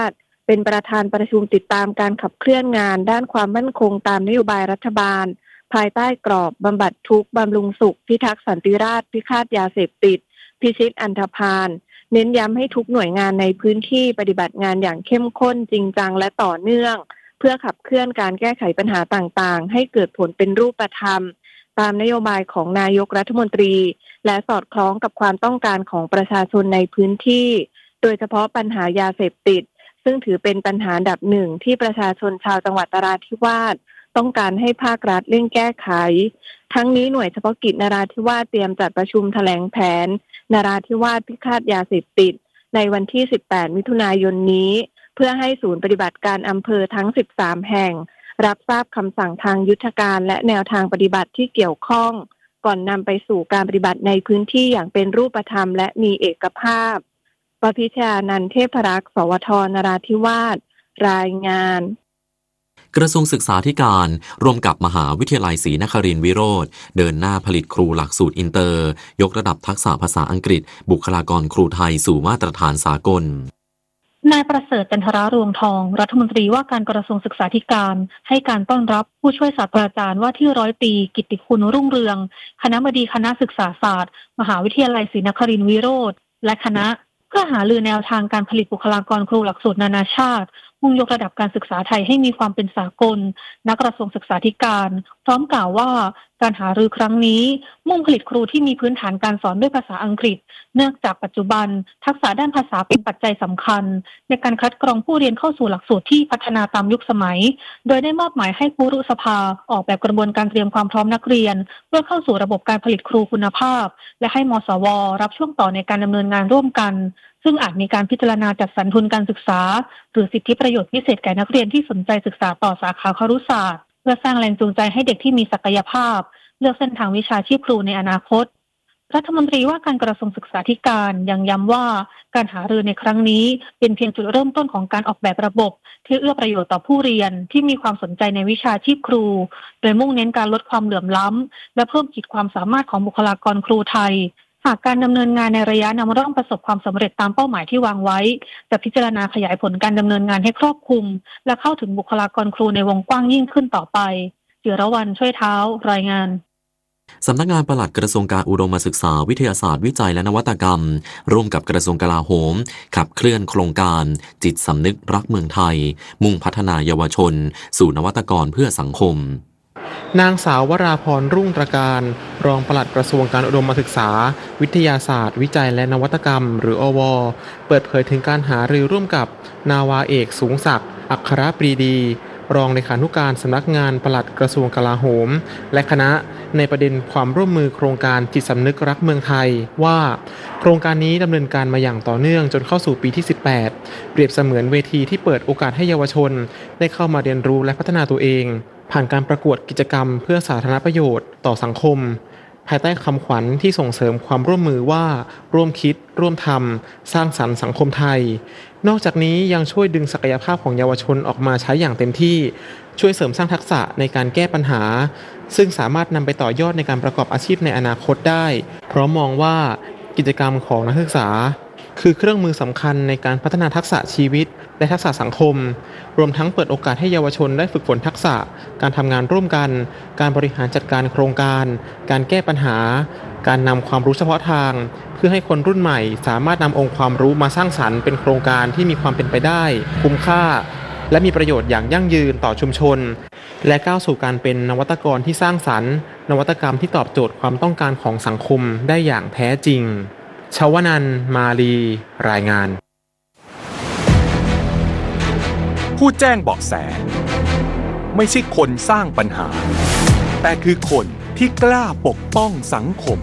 เป็นประธานประชุมติดตามการขับเคลื่อนงานด้านความมั่นคงตามนโยบายรัฐบาลภายใต้กรอบบำบัดทุกข์บำรุงสุขพิทักษ์สันติราษฎร์พิฆาตยาเสพติดพิชิตอันธพาลเน้นย้ำให้ทุกหน่วยงานในพื้นที่ปฏิบัติงานอย่างเข้มข้นจริงจังและต่อเนื่องเพื่อขับเคลื่อนการแก้ไขปัญหาต่างๆให้เกิดผลเป็นรูปธรรมตามนโยบายของนายกรัฐมนตรีและสอดคล้องกับความต้องการของประชาชนในพื้นที่โดยเฉพาะปัญหายาเสพติดซึ่งถือเป็นปัญหาอันดับหนึ่งที่ประชาชนชาวจังหวัดนราธิวาสต้องการให้ภาครัฐเร่งแก้ไขทั้งนี้หน่วยเฉพาะกิจนราธิวาสเตรียมจัดประชุมแถลงแผนนราธิวาสพิฆาตยาเสพติดในวันที่18มิถุนายนนี้เพื่อให้ศูนย์ปฏิบัติการอำเภอทั้ง13แห่งรับทราบคำสั่งทางยุทธการและแนวทางปฏิบัติที่เกี่ยวข้องก่อนนำไปสู่การปฏิบัติในพื้นที่อย่างเป็นรูปธรรมและมีเอกภาพปพิชานันท์เทพรักษ์สวทนราธิวาสรายงานกระทรวงศึกษาธิการร่วมกับมหาวิทยาลัยศรีนครินทร์วิโรธเดินหน้าผลิตครูหลักสูตรอินเตอร์ยกระดับทักษะภาษาอังกฤษบุคลากรครูไทยสู่มาตรฐานสากลนายประเสริฐจันทรารวงทองรัฐมนตรีว่าการกระทรวงศึกษาธิการให้การต้อนรับผู้ช่วยศาสตราจารย์ว่าที่ร้อยตรีกิตติคุณรุ่งเรืองคณบดีคณะศึกษาศาสตร์มหาวิทยาลัยศรีนครินทร์วิโรธและคณะเพื่อหารือแนวทางการผลิตบุคลากรครูหลักสูตรนานาชาติมุ่งยกระดับการศึกษาไทยให้มีความเป็นสากลณกระทรวงศึกษาธิการพร้อมกล่าวว่าการหารือครั้งนี้มุ่งผลิตครูที่มีพื้นฐานการสอนด้วยภาษาอังกฤษเนื่องจากปัจจุบันทักษะด้านภาษาเป็นปัจจัยสำคัญในการคัดกรองผู้เรียนเข้าสู่หลักสูตรที่พัฒนาตามยุคสมัยโดยได้มอบหมายให้ครุสภาออกแบบกระบวนการเตรียมความพร้อมนักเรียนเพื่อเข้าสู่ระบบการผลิตครูคุณภาพและให้มสว.รับช่วงต่อในการดำเนินงานร่วมกันซึ่งอาจมีการพิจารณาจัดสรรทุนการศึกษาหรือสิทธิประโยชน์พิเศษแก่นักเรียนที่สนใจศึกษาต่อสาขาครุศาสตร์เพื่อสร้างแรงจูงใจให้เด็กที่มีศักยภาพเลือกเส้นทางวิชาชีพครูในอนาคตรัฐมนตรีว่าการกระทรวงศึกษาธิการยังย้ำว่าการหารือในครั้งนี้เป็นเพียงจุดเริ่มต้นของการออกแบบระบบที่เอื้อประโยชน์ต่อผู้เรียนที่มีความสนใจในวิชาชีพครูโดยมุ่งเน้นการลดความเหลื่อมล้ำและเพิ่มขีดความสามารถของบุคลากรครูไทยหากการดำเนินงานในระยะนำร่องประสบความสำเร็จตามเป้าหมายที่วางไว้จะพิจารณาขยายผลการดำเนินงานให้ครอบคลุมและเข้าถึงบุคลากรครูในวงกว้างยิ่งขึ้นต่อไปจิรวรรณช่วยเท้ารายงานสำนักงานปลัดกระทรวงการอุดมศึกษาวิทยาศาสตร์วิจัยและนวัตกรรมร่วมกับกระทรวงกลาโหมขับเคลื่อนโครงการจิตสำนึกรักเมืองไทยมุ่งพัฒนาเยาวชนสู่นวัตกรเพื่อสังคมนางสาววราพรรุ่งตระการรองปลัดกระทรวงการอุดมศึกษาวิทยาศาสตร์วิจัยและนวัตกรรมหรืออว.เปิดเผยถึงการหารือร่วมกับนาวาเอกสูงศักดิ์อัครปรีดีรองเลขานุการสำนักงานปลัดกระทรวงกลาโหมและคณะในประเด็นความร่วมมือโครงการจิตสำนึกรักเมืองไทยว่าโครงการนี้ดำเนินการมาอย่างต่อเนื่องจนเข้าสู่ปีที่18เปรียบเสมือนเวทีที่เปิดโอกาสให้เยาวชนได้เข้ามาเรียนรู้และพัฒนาตัวเองผ่านการประกวดกิจกรรมเพื่อสาธารณประโยชน์ต่อสังคมภายใต้คำขวัญที่ส่งเสริมความร่วมมือว่าร่วมคิดร่วมทำสร้างสรรค์สังคมไทยนอกจากนี้ยังช่วยดึงศักยภาพของเยาวชนออกมาใช้อย่างเต็มที่ช่วยเสริมสร้างทักษะในการแก้ปัญหาซึ่งสามารถนำไปต่อยอดในการประกอบอาชีพในอนาคตได้เพราะมองว่ากิจกรรมของนักศึกษาคือเครื่องมือสำคัญในการพัฒนาทักษะชีวิตและทักษะสังคมรวมทั้งเปิดโอกาสให้เยาวชนได้ฝึกฝนทักษะการทำงานร่วมกันการบริหารจัดการโครงการการแก้ปัญหาการนำความรู้เฉพาะทางเพื่อให้คนรุ่นใหม่สามารถนำองค์ความรู้มาสร้างสรรค์เป็นโครงการที่มีความเป็นไปได้คุ้มค่าและมีประโยชน์อย่างยั่งยืนต่อชุมชนและก้าวสู่การเป็นนวัตกรที่สร้างสรรค์นวัตกรรมที่ตอบโจทย์ความต้องการของสังคมได้อย่างแท้จริงชวนันท์มาลีรายงานผู้แจ้งเบาะแสไม่ใช่คนสร้างปัญหาแต่คือคนที่กล้าปกป้องสังคม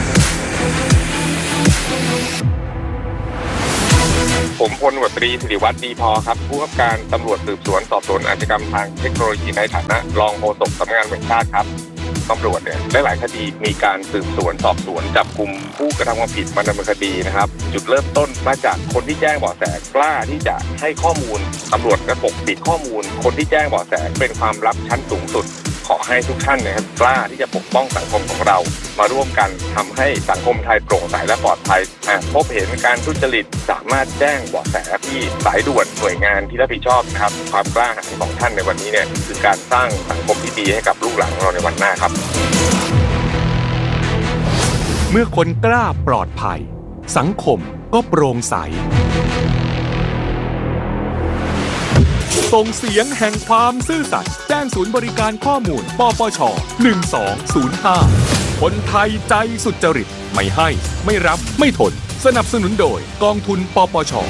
ผมพลตำรวจตรีศิริวัฒน์ดีพอครับผู้กำกับการตำรวจสืบสวนสอบสวนอาชญากรรมทางเทคโนโลยีในฐานะรองโฆษกสำนักงานตำรวจแห่งชาติครับตำรวจเนี่ยหลายคดีมีการสืบสวนสอบสวนจับกุมผู้กระทำความผิดมาดำเนินคดีนะครับจุดเริ่มต้นมาจากคนที่แจ้งเบาะแสกล้าที่จะให้ข้อมูลตำรวจกระปกปิดข้อมูลคนที่แจ้งเบาะแสเป็นความลับชั้นสูงสุดขขอให้ทุกท่านนะครับกล้าที่จะปกป้องสังคมของเรามาร่วมกันทำให้สังคมไทยโปร่งใสและปลอดภัยพบเห็นการทุจริตสามารถแจ้งเบาะแสที่สายด่วนหน่วยงานที่รับผิดชอบนะครับความกล้าหาญของท่านในวันนี้เนี่ยคือการสร้างสังคมที่ดีให้กับลูกหลานของเราในวันหน้าครับเมื่อคนกล้าปลอดภัยสังคมก็โปร่งใสส่งเสียงแห่งความซื่อสัตย์แจ้งศูนย์บริการข้อมูลปปช1205คนไทยใจสุจริตไม่ให้ไม่รับไม่ทนสนับสนุนโดยกองทุนปปช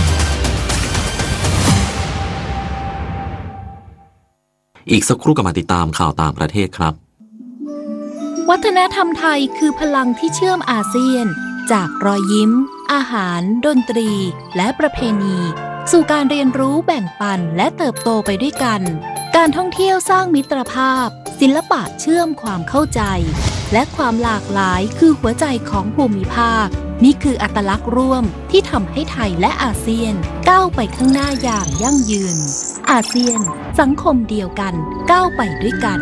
อีกสักครู่กลับมาติดตามข่าวต่างประเทศครับวัฒนธรรมไทยคือพลังที่เชื่อมอาเซียนจากรอยยิ้มอาหารดนตรีและประเพณีสู่การเรียนรู้แบ่งปันและเติบโตไปด้วยกันการท่องเที่ยวสร้างมิตรภาพศิลปะเชื่อมความเข้าใจและความหลากหลายคือหัวใจของภูมิภาคนี่คืออัตลักษณ์ร่วมที่ทำให้ไทยและอาเซียนก้าวไปข้างหน้าอย่างยั่งยืนอาเซียนสังคมเดียวกันก้าวไปด้วยกัน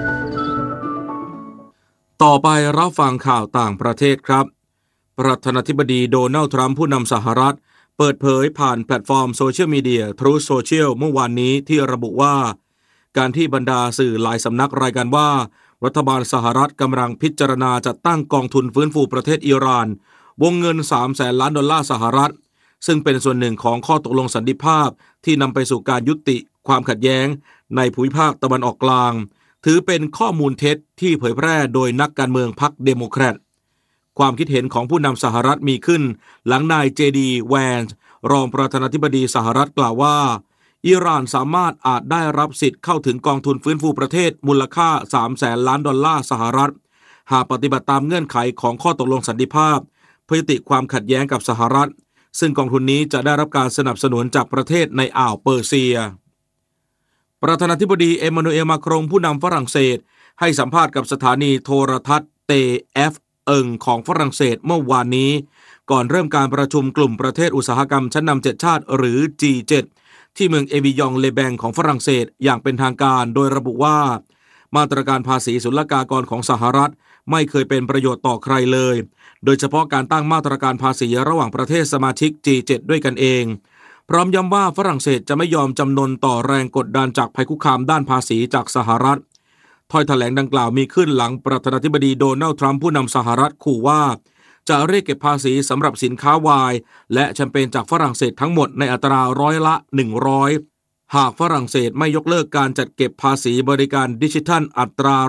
ต่อไปรับฟังข่าวต่างประเทศครับประธานาธิบดีโดนัลด์ทรัมป์ผู้นำสหรัฐเปิดเผยผ่านแพลตฟอร์มโซเชียลมีเดีย Truth Social เมื่อวานนี้ที่ระบุว่าการที่บรรดาสื่อหลายสำนักรายงานว่ารัฐบาลสหรัฐกำลังพิจารณาจัดตั้งกองทุนฟื้นฟูประเทศอิหร่านวงเงิน$300 ล้านสหรัฐซึ่งเป็นส่วนหนึ่งของข้อตกลงสันติภาพที่นำไปสู่การยุติความขัดแย้งในภูมิภาคตะวันออกกลางถือเป็นข้อมูลเท็จที่เผยแพร่โดยนักการเมืองพรรคเดโมแครตความคิดเห็นของผู้นำสหรัฐมีขึ้นหลังนายเจดีแวนส์รองประธานาธิบดีสหรัฐกล่าวว่าอิหร่านสามารถอาจได้รับสิทธิ์เข้าถึงกองทุนฟื้นฟูประเทศมูลค่า$300 ล้านสหรัฐหากปฏิบัติตามเงื่อนไขของข้อตกลงสันติภาพเพื่อยุติความขัดแย้งกับสหรัฐซึ่งกองทุนนี้จะได้รับการสนับสนุนจากประเทศในอ่าวเปอร์เซียประธานาธิบดีเอมมานูเอล มาครงผู้นำฝรั่งเศสให้สัมภาษณ์กับสถานีโทรทัศน์ TF1 ของฝรั่งเศสเมื่อวานนี้ก่อนเริ่มการประชุมกลุ่มประเทศอุตสาหกรรมชั้นนำ7ชาติหรือ G7 ที่เมืองเอวิยองเลแบงของฝรั่งเศสอย่างเป็นทางการโดยระบุว่ามาตรการภาษีศุลกากรของสหรัฐไม่เคยเป็นประโยชน์ต่อใครเลยโดยเฉพาะการตั้งมาตรการภาษีระหว่างประเทศสมาชิก G7 ด้วยกันเองพร้อมย้ำว่าฝรั่งเศสจะไม่ยอมจำนนต่อแรงกดดันจากภัยคุกคามด้านภาษีจากสหรัฐถ้อยแถลงดังกล่าวมีขึ้นหลังประธานาธิบดีโดนัลด์ทรัมป์ผู้นำสหรัฐขู่ว่าจะเรียกเก็บภาษีสำหรับสินค้าไวน์และแชมเปญจากฝรั่งเศสทั้งหมดในอัตรา100%หากฝรั่งเศสไม่ยกเลิกการจัดเก็บภาษีบริการดิจิทัลอัตรา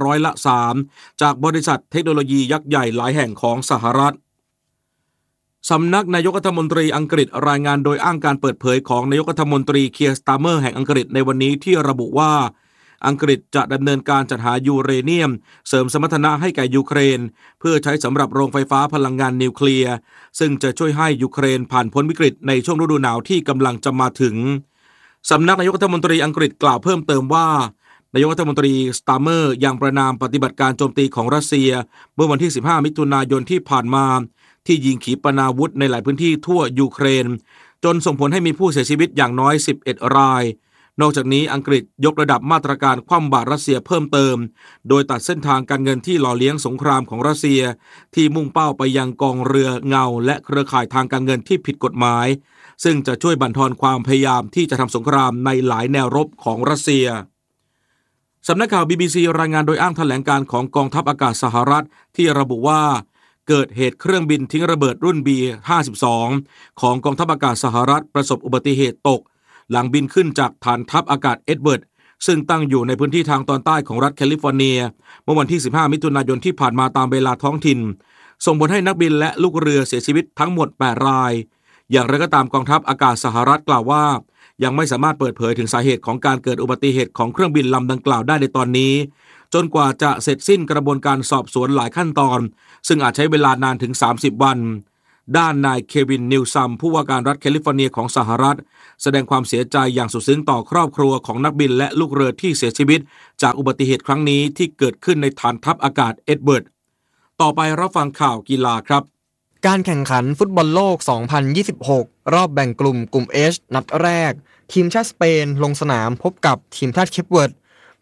3%จากบริษัทเทคโนโลยียักษ์ใหญ่หลายแห่งของสหรัฐสำนักนายกรัฐมนตรีอังกฤษรายงานโดยอ้างการเปิดเผยของนายกรัฐมนตรีเคียร์ สตาร์เมอร์แห่งอังกฤษในวันนี้ที่ระบุว่าอังกฤษจะดำเนินการจัดหายูเรเนียมเสริมสมรรถนะให้แก่ยูเครนเพื่อใช้สำหรับโรงไฟฟ้าพลังงานนิวเคลียร์ซึ่งจะช่วยให้ยูเครนผ่านพ้นวิกฤตในช่วงฤดูหนาวที่กำลังจะมาถึงสำนักนายกรัฐมนตรีอังกฤษกล่าวเพิ่มเติมว่านายกรัฐมนตรีสตาร์เมอร์ยังประณามปฏิบัติการโจมตีของรัสเซียเมื่อวันที่15มิถุนายนที่ผ่านมาที่ยิงขีปนาวุธในหลายพื้นที่ทั่วยูเครนจนส่งผลให้มีผู้เสียชีวิตอย่างน้อย11รายนอกจากนี้อังกฤษยกระดับมาตรการคว่ำบาตรรัสเซียเพิ่มเติมโดยตัดเส้นทางการเงินที่หล่อเลี้ยงสงครามของรัสเซียที่มุ่งเป้าไปยังกองเรือเงาและเครือข่ายทางการเงินที่ผิดกฎหมายซึ่งจะช่วยบั่นทอนความพยายามที่จะทำสงครามในหลายแนวรบของรัสเซียสำนักข่าว BBC รายงานโดยอ้างแถลงการของกองทัพอากาศสหรัฐที่ระบุว่าเกิดเหตุเครื่องบินทิ้งระเบิดรุ่น B-52 ของกองทัพอากาศสหรัฐประสบอุบัติเหตุตกหลังบินขึ้นจากฐานทัพอากาศเอ็ดเวิร์ดซึ่งตั้งอยู่ในพื้นที่ทางตอนใต้ของรัฐแคลิฟอร์เนียเมื่อวันที่15มิถุนายนที่ผ่านมาตามเวลาท้องถิ่นส่งผลให้นักบินและลูกเรือเสียชีวิตทั้งหมด8รายอย่างไรก็ตามกองทัพอากาศสหรัฐกล่าวว่ายังไม่สามารถเปิดเผยถึงสาเหตุของการเกิดอุบัติเหตุของเครื่องบินลำดังกล่าวได้ในตอนนี้จนกว่าจะเสร็จสิ้นกระบวนการสอบสวนหลายขั้นตอนซึ่งอาจใช้เวลานานถึง30วันด้านนายเควินนิวซัมผู้ว่าการรัฐแคลิฟอร์เนียของสหรัฐแสดงความเสียใจอย่างสุดซึ้งต่อครอบครัวของนักบินและลูกเรือที่เสียชีวิตจากอุบัติเหตุครั้งนี้ที่เกิดขึ้นในฐานทัพอากาศเอ็ดเวิร์ดต่อไปรับฟังข่าวกีฬาครับการแข่งขันฟุตบอลโลก 2026 รอบแบ่งกลุ่ม H นัดแรกทีมชาติสเปนลงสนามพบกับทีมชาติเคปเวิร์ด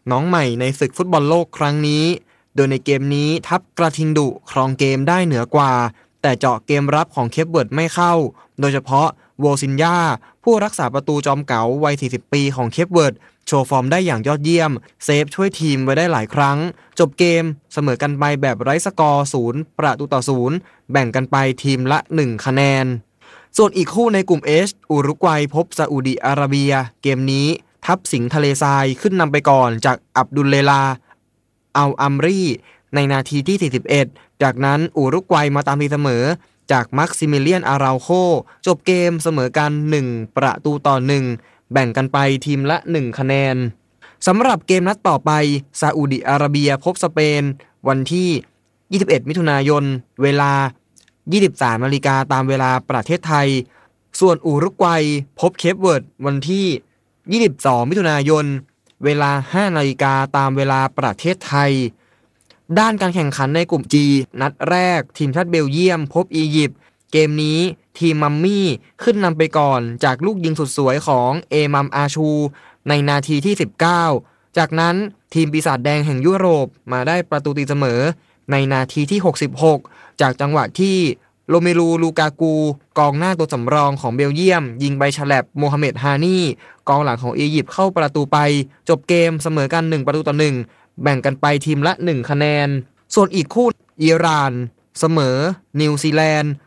น้องใหม่ในศึกฟุตบอลโลกครั้งนี้โดยในเกมนี้ทัพกระทิงดุครองเกมได้เหนือกว่าแต่เจาะเกมรับของเคปเวิร์ดไม่เข้าโดยเฉพาะโวซินยาผู้รักษาประตูจอมเก๋าวัย40ปีของเคปเวิร์ดโชว์ฟอร์มได้อย่างยอดเยี่ยมเซฟช่วยทีมไว้ได้หลายครั้งจบเกมเสมอกันไปแบบไร้สกอร์0-0แบ่งกันไปทีมละ1คะแนนส่วนอีกคู่ในกลุ่ม H อุรุกวัยพบซาอุดิอาระเบียเกมนี้ทัพสิงห์ทะเลทรายขึ้นนำไปก่อนจากอับดุลเลลาอัลอัมรีในนาทีที่41จากนั้นอุรุกวัยมาตามตีเสมอจากมักซิมิเลียนอาราโคจบเกมเสมอกัน1-1แบ่งกันไปทีมละ1คะแนนสำหรับเกมนัดต่อไปซาอุดิอาระเบียพบสเปนวันที่21มิถุนายนเวลา 23 นาฬิกาตามเวลาประเทศไทยส่วนอุรุกวัยพบเคปเวิร์ดวันที่22มิถุนายนเวลา 5 นาฬิกาตามเวลาประเทศไทยด้านการแข่งขันในกลุ่ม G นัดแรกทีมชาติเบลเยียมพบอียิปต์เกมนี้ทีมมัมมี่ขึ้นนำไปก่อนจากลูกยิงสุดสวยของเอมัมอาชูในนาทีที่19จากนั้นทีมปีศาจแดงแห่งยุโรปมาได้ประตูตีเสมอในนาทีที่66จากจังหวะที่โรเมลูลูกากูกองหน้าตัวสำรองของเบลเยียมยิงใบฉลับโมฮัมเหม็ดฮานีกองหลังของอียิปต์เข้าประตูไปจบเกมเสมอกัน1-1แบ่งกันไปทีมละ1คะแนนส่วนอีกคู่อิหร่านเสมอนิวซีแลนด์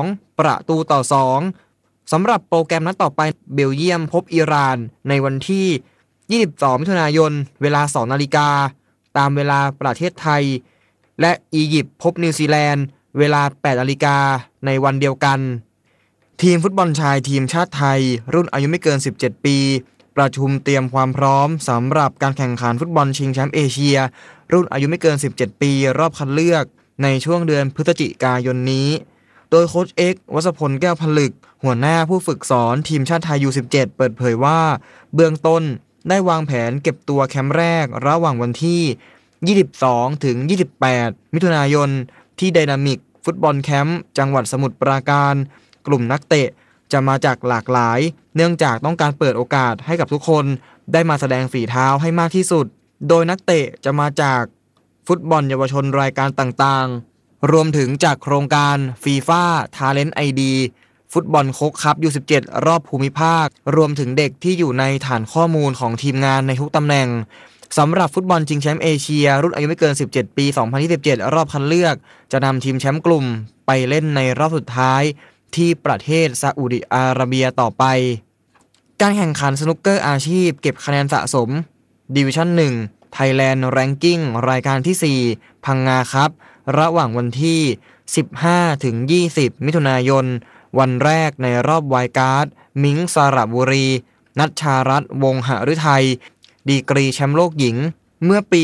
2-2สำหรับโปรแกรมนัดต่อไปเบลเยียมพบอิหร่านในวันที่22มิถุนายนเวลา 2 นาฬิกาตามเวลาประเทศไทยและอียิปต์พบนิวซีแลนด์เวลา 8 นาฬิกาในวันเดียวกันทีมฟุตบอลชายทีมชาติไทยรุ่นอายุไม่เกิน17ปีประชุมเตรียมความพร้อมสำหรับการแข่งขันฟุตบอลชิงแชมป์เอเชียรุ่นอายุไม่เกิน17ปีรอบคัดเลือกในช่วงเดือนพฤศจิกายนนี้โดยโค้ชเอกวศพลแก้วผลึกหัวหน้าผู้ฝึกสอนทีมชาติไทย U17 เปิดเผยว่าเบื้องต้นได้วางแผนเก็บตัวแคมป์แรกระหว่างวันที่22ถึง28มิถุนายนที่ไดนามิกฟุตบอลแคมป์จังหวัดสมุทรปราการกลุ่มนักเตะจะมาจากหลากหลายเนื่องจากต้องการเปิดโอกาสให้กับทุกคนได้มาแสดงฝีเท้าให้มากที่สุดโดยนักเตะจะมาจากฟุตบอลเยาวชนรายการต่างๆรวมถึงจากโครงการ FIFA Talent ID ฟุตบอลโค้กคัพ U17 รอบภูมิภาครวมถึงเด็กที่อยู่ในฐานข้อมูลของทีมงานในทุกตำแหน่งสำหรับฟุตบอลชิงแชมป์เอเชียรุ่นอายุไม่เกิน17ปี2027รอบคัดเลือกจะนำทีมแชมป์กลุ่มไปเล่นในรอบสุดท้ายที่ประเทศซาอุดิอาระเบียต่อไปการแข่งขันสนุกเกอร์อาชีพเก็บคะแนนสะสมดิวิชั่น1 Thailand Ranking รายการที่4พังงาครับระหว่างวันที่15ถึง20มิถุนายนวันแรกในรอบไวล์การ์ดมิงสระบุรีนัชชารัตน์วงหฤทัยดีกรีแชมป์โลกหญิงเมื่อปี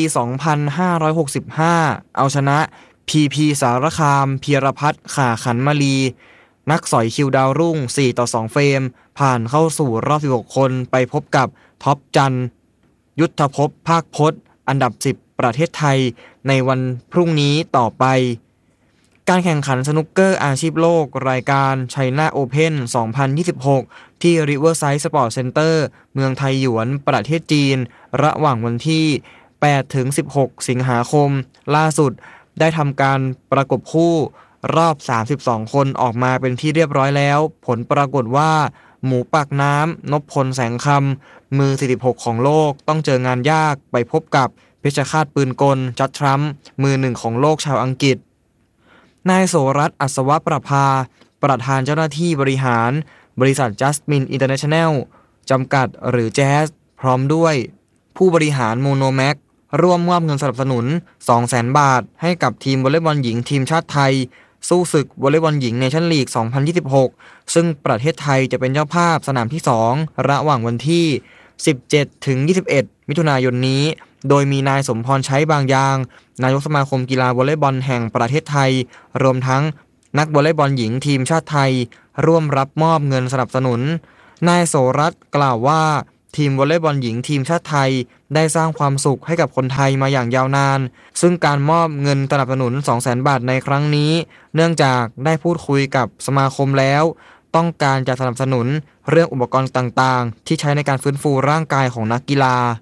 2565 เอาชนะ PP สารคามพีรพัฒน์ข่าขันมาลีนักสอยคิวดาวรุ่ง 4-2 เฟรมผ่านเข้าสู่รอบ16คนไปพบกับท็อปจันยุทธภพภาคพจน์อันดับ10ประเทศไทยในวันพรุ่งนี้ต่อไปการแข่งขันสนุกเกอร์อาชีพโลกรายการ China Open 2026 ที่ Riverside Sport Center เมืองไทหยวนประเทศจีนระหว่างวันที่8ถึง16สิงหาคมล่าสุดได้ทำการประกบคู่รอบ32คนออกมาเป็นที่เรียบร้อยแล้วผลปรากฏว่าหมูปากน้ำนพพลแสงคำมือ46ของโลกต้องเจองานยากไปพบกับเพชรฆาตปืนกลจัดทรัมป์มือ1ของโลกชาวอังกฤษนายโสรัตน์อัศวประภาประธานเจ้าหน้าที่บริหารบริษัทจัสมินอินเตอร์เนชั่นแนลจำกัดหรือแจ๊สพร้อมด้วยผู้บริหารโมโนแม็กร่วมมอบเงินสนับสนุน 200,000 บาทให้กับทีมวอลเลย์บอลหญิงทีมชาติไทยสู้ศึกวอลเลย์บอลหญิงเนชั่นลีก 2026 ซึ่งประเทศไทยจะเป็นเจ้าภาพสนามที่ 2 ระหว่างวันที่ 17 ถึง 21 มิถุนายนนี้โดยมีนายสมพรใช้บางยางนายกสมาคมกีฬาวอลเลย์บอลแห่งประเทศไทยรวมทั้งนักวอลเลย์บอลหญิงทีมชาติไทยร่วมรับมอบเงินสนับสนุนนายโสรัตน์กล่าวว่าทีมวอลเลย์บอลหญิงทีมชาติไทยได้สร้างความสุขให้กับคนไทยมาอย่างยาวนานซึ่งการมอบเงินสนับสนุน 200,000 บาทในครั้งนี้เนื่องจากได้พูดคุยกับสมาคมแล้วต้องการจะสนับสนุนเรื่องอุปกรณ์ต่างๆที่ใช้ในการฟื้นฟูร่างกายของนักกีฬา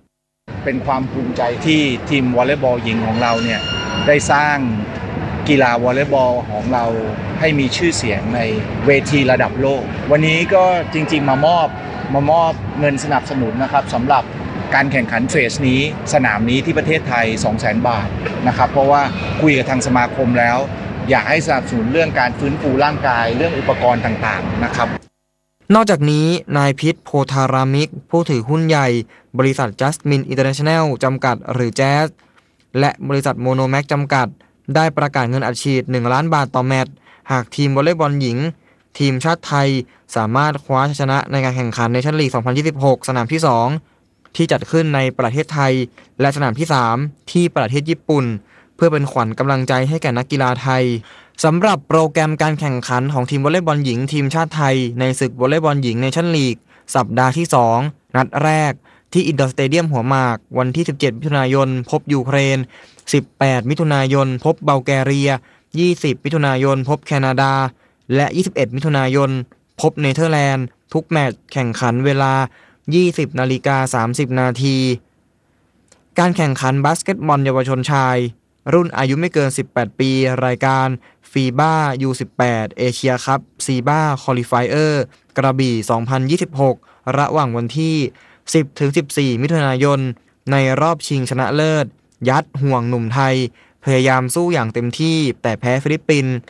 เป็นความภูมิใจที่ทีมวอลเลย์บอลหญิงของเราเนี่ยได้สร้างกีฬาวอลเลย์บอลของเราให้มีชื่อเสียงในเวทีระดับโลกวันนี้ก็จริงๆมามอบเงินสนับสนุนนะครับสำหรับการแข่งขันเฟสนี้สนามนี้ที่ประเทศไทย 200,000 บาทนะครับเพราะว่าคุยกับทางสมาคมแล้วอยากให้สนับสนุนเรื่องการฟื้นฟูร่างกายเรื่องอุปกรณ์ต่างๆนะครับนอกจากนี้นายพิษโพธารามิกผู้ถือหุ้นใหญ่บริษัท Jasmine International จำกัดหรือ Jazz และบริษัทโมโนแม็กจำกัดได้ประกาศเงินอัดฉีด1 ล้านบาทต่อแมตช์หากทีมวอลเลย์บอลหญิงทีมชาติไทยสามารถคว้าชัยชนะในการแข่งขันในชั่นลีก 2026 สนามที่ 2 ที่จัดขึ้นในประเทศไทยและสนามที่ 3 ที่ประเทศญี่ปุ่นเพื่อเป็นขวัญกำลังใจให้แก่นักกีฬาไทยสำหรับโปรแกรมการแข่งขันของทีมวอลเลย์บอลหญิงทีมชาติไทยในศึกวอลเลย์บอลหญิงเนชั่นลีกสัปดาห์ที่ 2 นัดแรกที่อินดอร์สเตเดียมหัวหมากวันที่ 17 มิถุนายนพบยูเครน 18 มิถุนายนพบบัลแกเรีย 20 มิถุนายนพบแคนาดาและ 21 มิถุนายนพบเนเธอร์แลนด์ทุกแมตช์แข่งขันเวลา 20:30 น.การแข่งขันบาสเกตบอลเยาวชนชายรุ่นอายุไม่เกิน 18 ปีรายการ FIBA U18 เอเชียคัพ SIBA Qualifier กระบี่ 2026 ระหว่างวันที่ 10-14 มิถุนายนในรอบชิงชนะเลิศยัดห่วงหนุ่มไทยพยายามสู้อย่างเต็มที่แต่แพ้ฟิลิปปินส์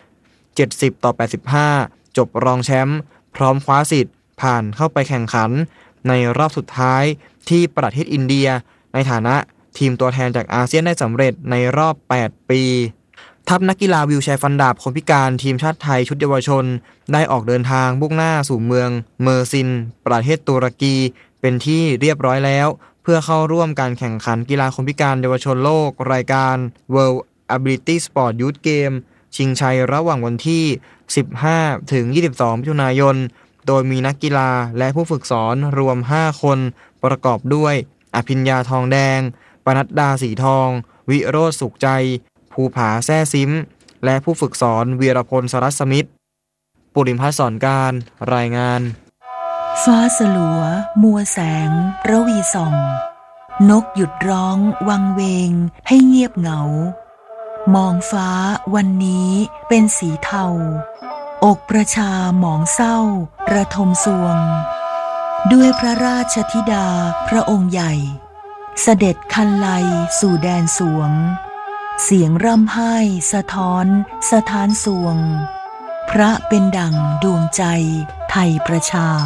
70-85 จบรองแชมป์พร้อมคว้าสิทธิ์ผ่านเข้าไปแข่งขันในรอบสุดท้ายที่ประเทศอินเดียในฐานะทีมตัวแทนจากอาเซียนได้สำเร็จในรอบ 8 ปี ทัพนักกีฬาวีลแชร์ฟันดาบคนพิการทีมชาติไทยชุดเยาวชนได้ออกเดินทางมุ่งหน้าสู่เมืองเมอร์ซินประเทศตุรกีเป็นที่เรียบร้อยแล้วเพื่อเข้าร่วมการแข่งขันกีฬาคนพิการเยาวชนโลกรายการ World Ability Sport Youth Game ชิงชัยระหว่างวันที่ 15-22 มิถุนายนโดยมีนักกีฬาและผู้ฝึกสอนรวม 5 คนประกอบด้วยอภิญญาทองแดงปนัดดาสีทองวิโรจน์สุขใจภูผาแซ่ซิมและผู้ฝึกสอนวีรพลสรัสมิตรปุริมพัฒน์สอนการรายงานฟ้าสลัวมัวแสงระวีส่องนกหยุดร้องวังเวงให้เงียบเหงามองฟ้าวันนี้เป็นสีเทาอกประชาหมองเศร้าระทมสวงด้วยพระราชธิดาพระองค์ใหญ่เสด็จคันไลสู่แดนสวงเสียงร่ำไห้สะท้อนสถานสวงพระเป็นดั่งดวงใจไทยประชา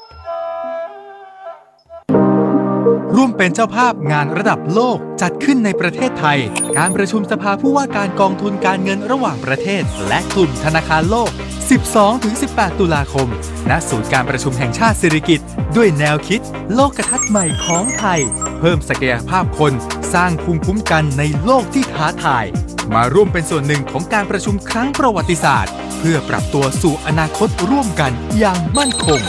ร่วมเป็นเจ้าภาพงานระดับโลกจัดขึ้นในประเทศไทยการประชุมสภาผู้ว่าการกองทุนการเงินระหว่างประเทศและกลุ่มธนาคารโลก 12-18 ตุลาคมณศูนย์การประชุมแห่งชาติสิริกิติ์ด้วยแนวคิดโลกทัศน์ใหม่ของไทยเพิ่มศักยภาพคนสร้างภูมิคุ้มกันในโลกที่ท้าทายมาร่วมเป็นส่วนหนึ่งของการประชุมครั้งประวัติศาสตร์เพื่อปรับตัวสู่อนาคตร่วมกันอย่างมั่นคง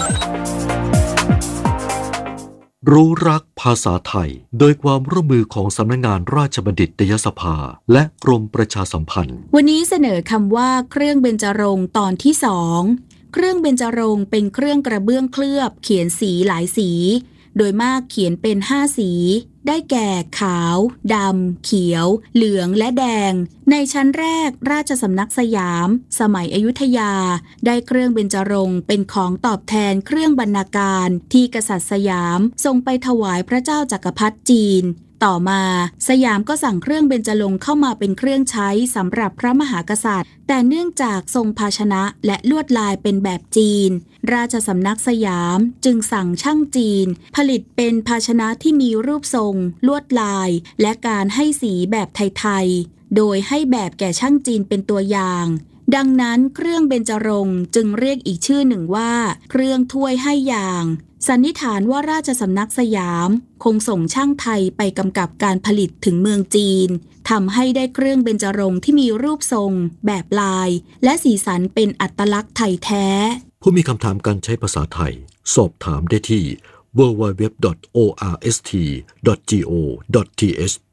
รู้รักภาษาไทยโดยความร่วมมือของสำนักงานราชบัณฑิตยสภาและกรมประชาสัมพันธ์วันนี้เสนอคำว่าเครื่องเบญจรงค์ตอนที่ 2เครื่องเบญจรงค์เป็นเครื่องกระเบื้องเคลือบเขียนสีหลายสีโดยมากเขียนเป็น5สีได้แก่ขาวดำเขียวเหลืองและแดงในชั้นแรกราชสำนักสยามสมัยอยุธยาได้เครื่องเบญจรงค์เป็นของตอบแทนเครื่องบรรณาการที่กษัตริย์สยามทรงไปถวายพระเจ้าจักรพรรดิจีนต่อมาสยามก็สั่งเครื่องเบญจรงค์เข้ามาเป็นเครื่องใช้สำหรับพระมหากษัตริย์แต่เนื่องจากทรงภาชนะและลวดลายเป็นแบบจีนราชสำนักสยามจึงสั่งช่างจีนผลิตเป็นภาชนะที่มีรูปทรงลวดลายและการให้สีแบบไทยๆโดยให้แบบแก่ช่างจีนเป็นตัวอย่างดังนั้นเครื่องเบญจรงค์จึงเรียกอีกชื่อหนึ่งว่าเครื่องถ้วยให้อย่างสันนิษฐานว่าราชสำนักสยามคงส่งช่างไทยไปกำกับการผลิตถึงเมืองจีนทำให้ได้เครื่องเบญจรงค์ที่มีรูปทรงแบบลายและสีสันเป็นอัตลักษณ์ไทยแท้ผู้มีคำถามการใช้ภาษาไทยสอบถามได้ที่ www.orst.go.th